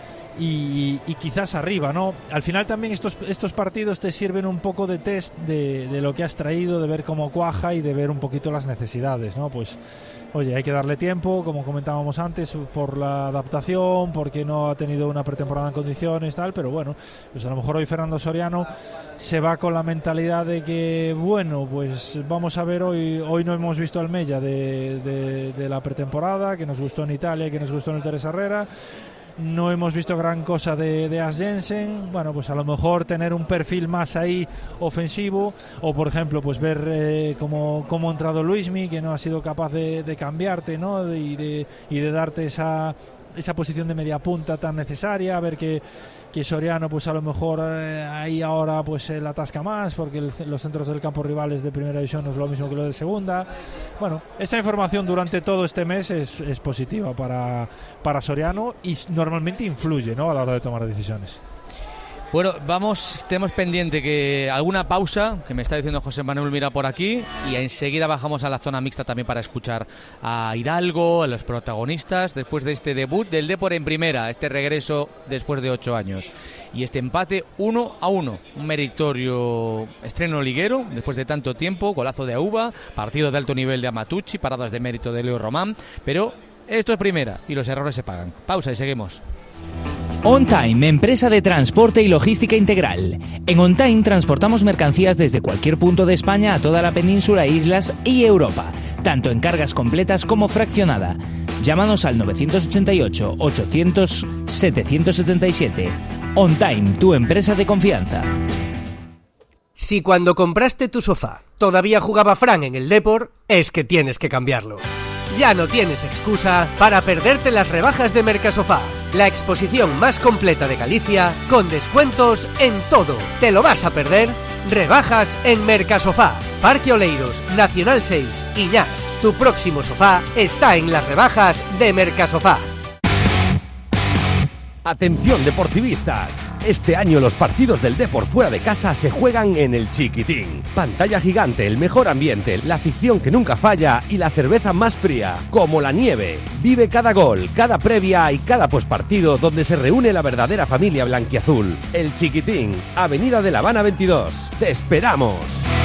Y, y quizás arriba, ¿no? Al final también estos, estos partidos te sirven un poco de test de, de lo que has traído, de ver cómo cuaja y de ver un poquito las necesidades, ¿no? Pues, oye, hay que darle tiempo, como comentábamos antes, por la adaptación, porque no ha tenido una pretemporada en condiciones, tal, pero bueno, pues a lo mejor hoy Fernando Soriano se va con la mentalidad de que, bueno, pues vamos a ver, hoy hoy no hemos visto al Mella de, de, de la pretemporada, que nos gustó en Italia, que nos gustó en el Teresa Herrera. No hemos visto gran cosa de, de As Jensen. Bueno, pues a lo mejor tener un perfil más ahí ofensivo, o por ejemplo pues ver eh, cómo, cómo ha entrado Luismi, que no ha sido capaz de, de cambiarte, ¿no? De, y, de, y de darte esa, esa posición de media punta tan necesaria. A ver que, que Soriano pues a lo mejor eh, ahí ahora pues eh, la atasca más, porque el, los centros del campo rivales de primera división no es lo mismo que lo de segunda. Bueno, esa información durante todo este mes es, es positiva para, para Soriano y normalmente influye, ¿no? A la hora de tomar decisiones. Bueno, vamos, tenemos pendiente que alguna pausa, que me está diciendo José Manuel Mira por aquí, y enseguida bajamos a la zona mixta también para escuchar a Hidalgo, a los protagonistas, después de este debut del Depor en primera, este regreso después de ocho años. Y este empate uno a uno, un meritorio estreno liguero, después de tanto tiempo, golazo de Auba, partido de alto nivel de Amatucci, paradas de mérito de Leo Román, pero esto es primera y los errores se pagan. Pausa y seguimos. On Time, empresa de transporte y logística integral. En On Time transportamos mercancías desde cualquier punto de España a toda la península, islas y Europa, tanto en cargas completas como fraccionada. Llámanos al nueve ocho ocho, ochocientos, setecientos setenta y siete. On Time, tu empresa de confianza. Si cuando compraste tu sofá todavía jugaba Fran en el Depor, es que tienes que cambiarlo. Ya no tienes excusa para perderte las rebajas de Mercasofá, la exposición más completa de Galicia, con descuentos en todo. ¿Te lo vas a perder? Rebajas en Mercasofá, Parque Oleiros, Nacional seis, Iñás. Tu próximo sofá está en las rebajas de Mercasofá. Atención deportivistas, este año los partidos del Depor fuera de casa se juegan en el Chiquitín. Pantalla gigante, el mejor ambiente, la afición que nunca falla y la cerveza más fría, como la nieve. Vive cada gol, cada previa y cada pospartido donde se reúne la verdadera familia blanquiazul. El Chiquitín, Avenida de La Habana veintidós. ¡Te esperamos!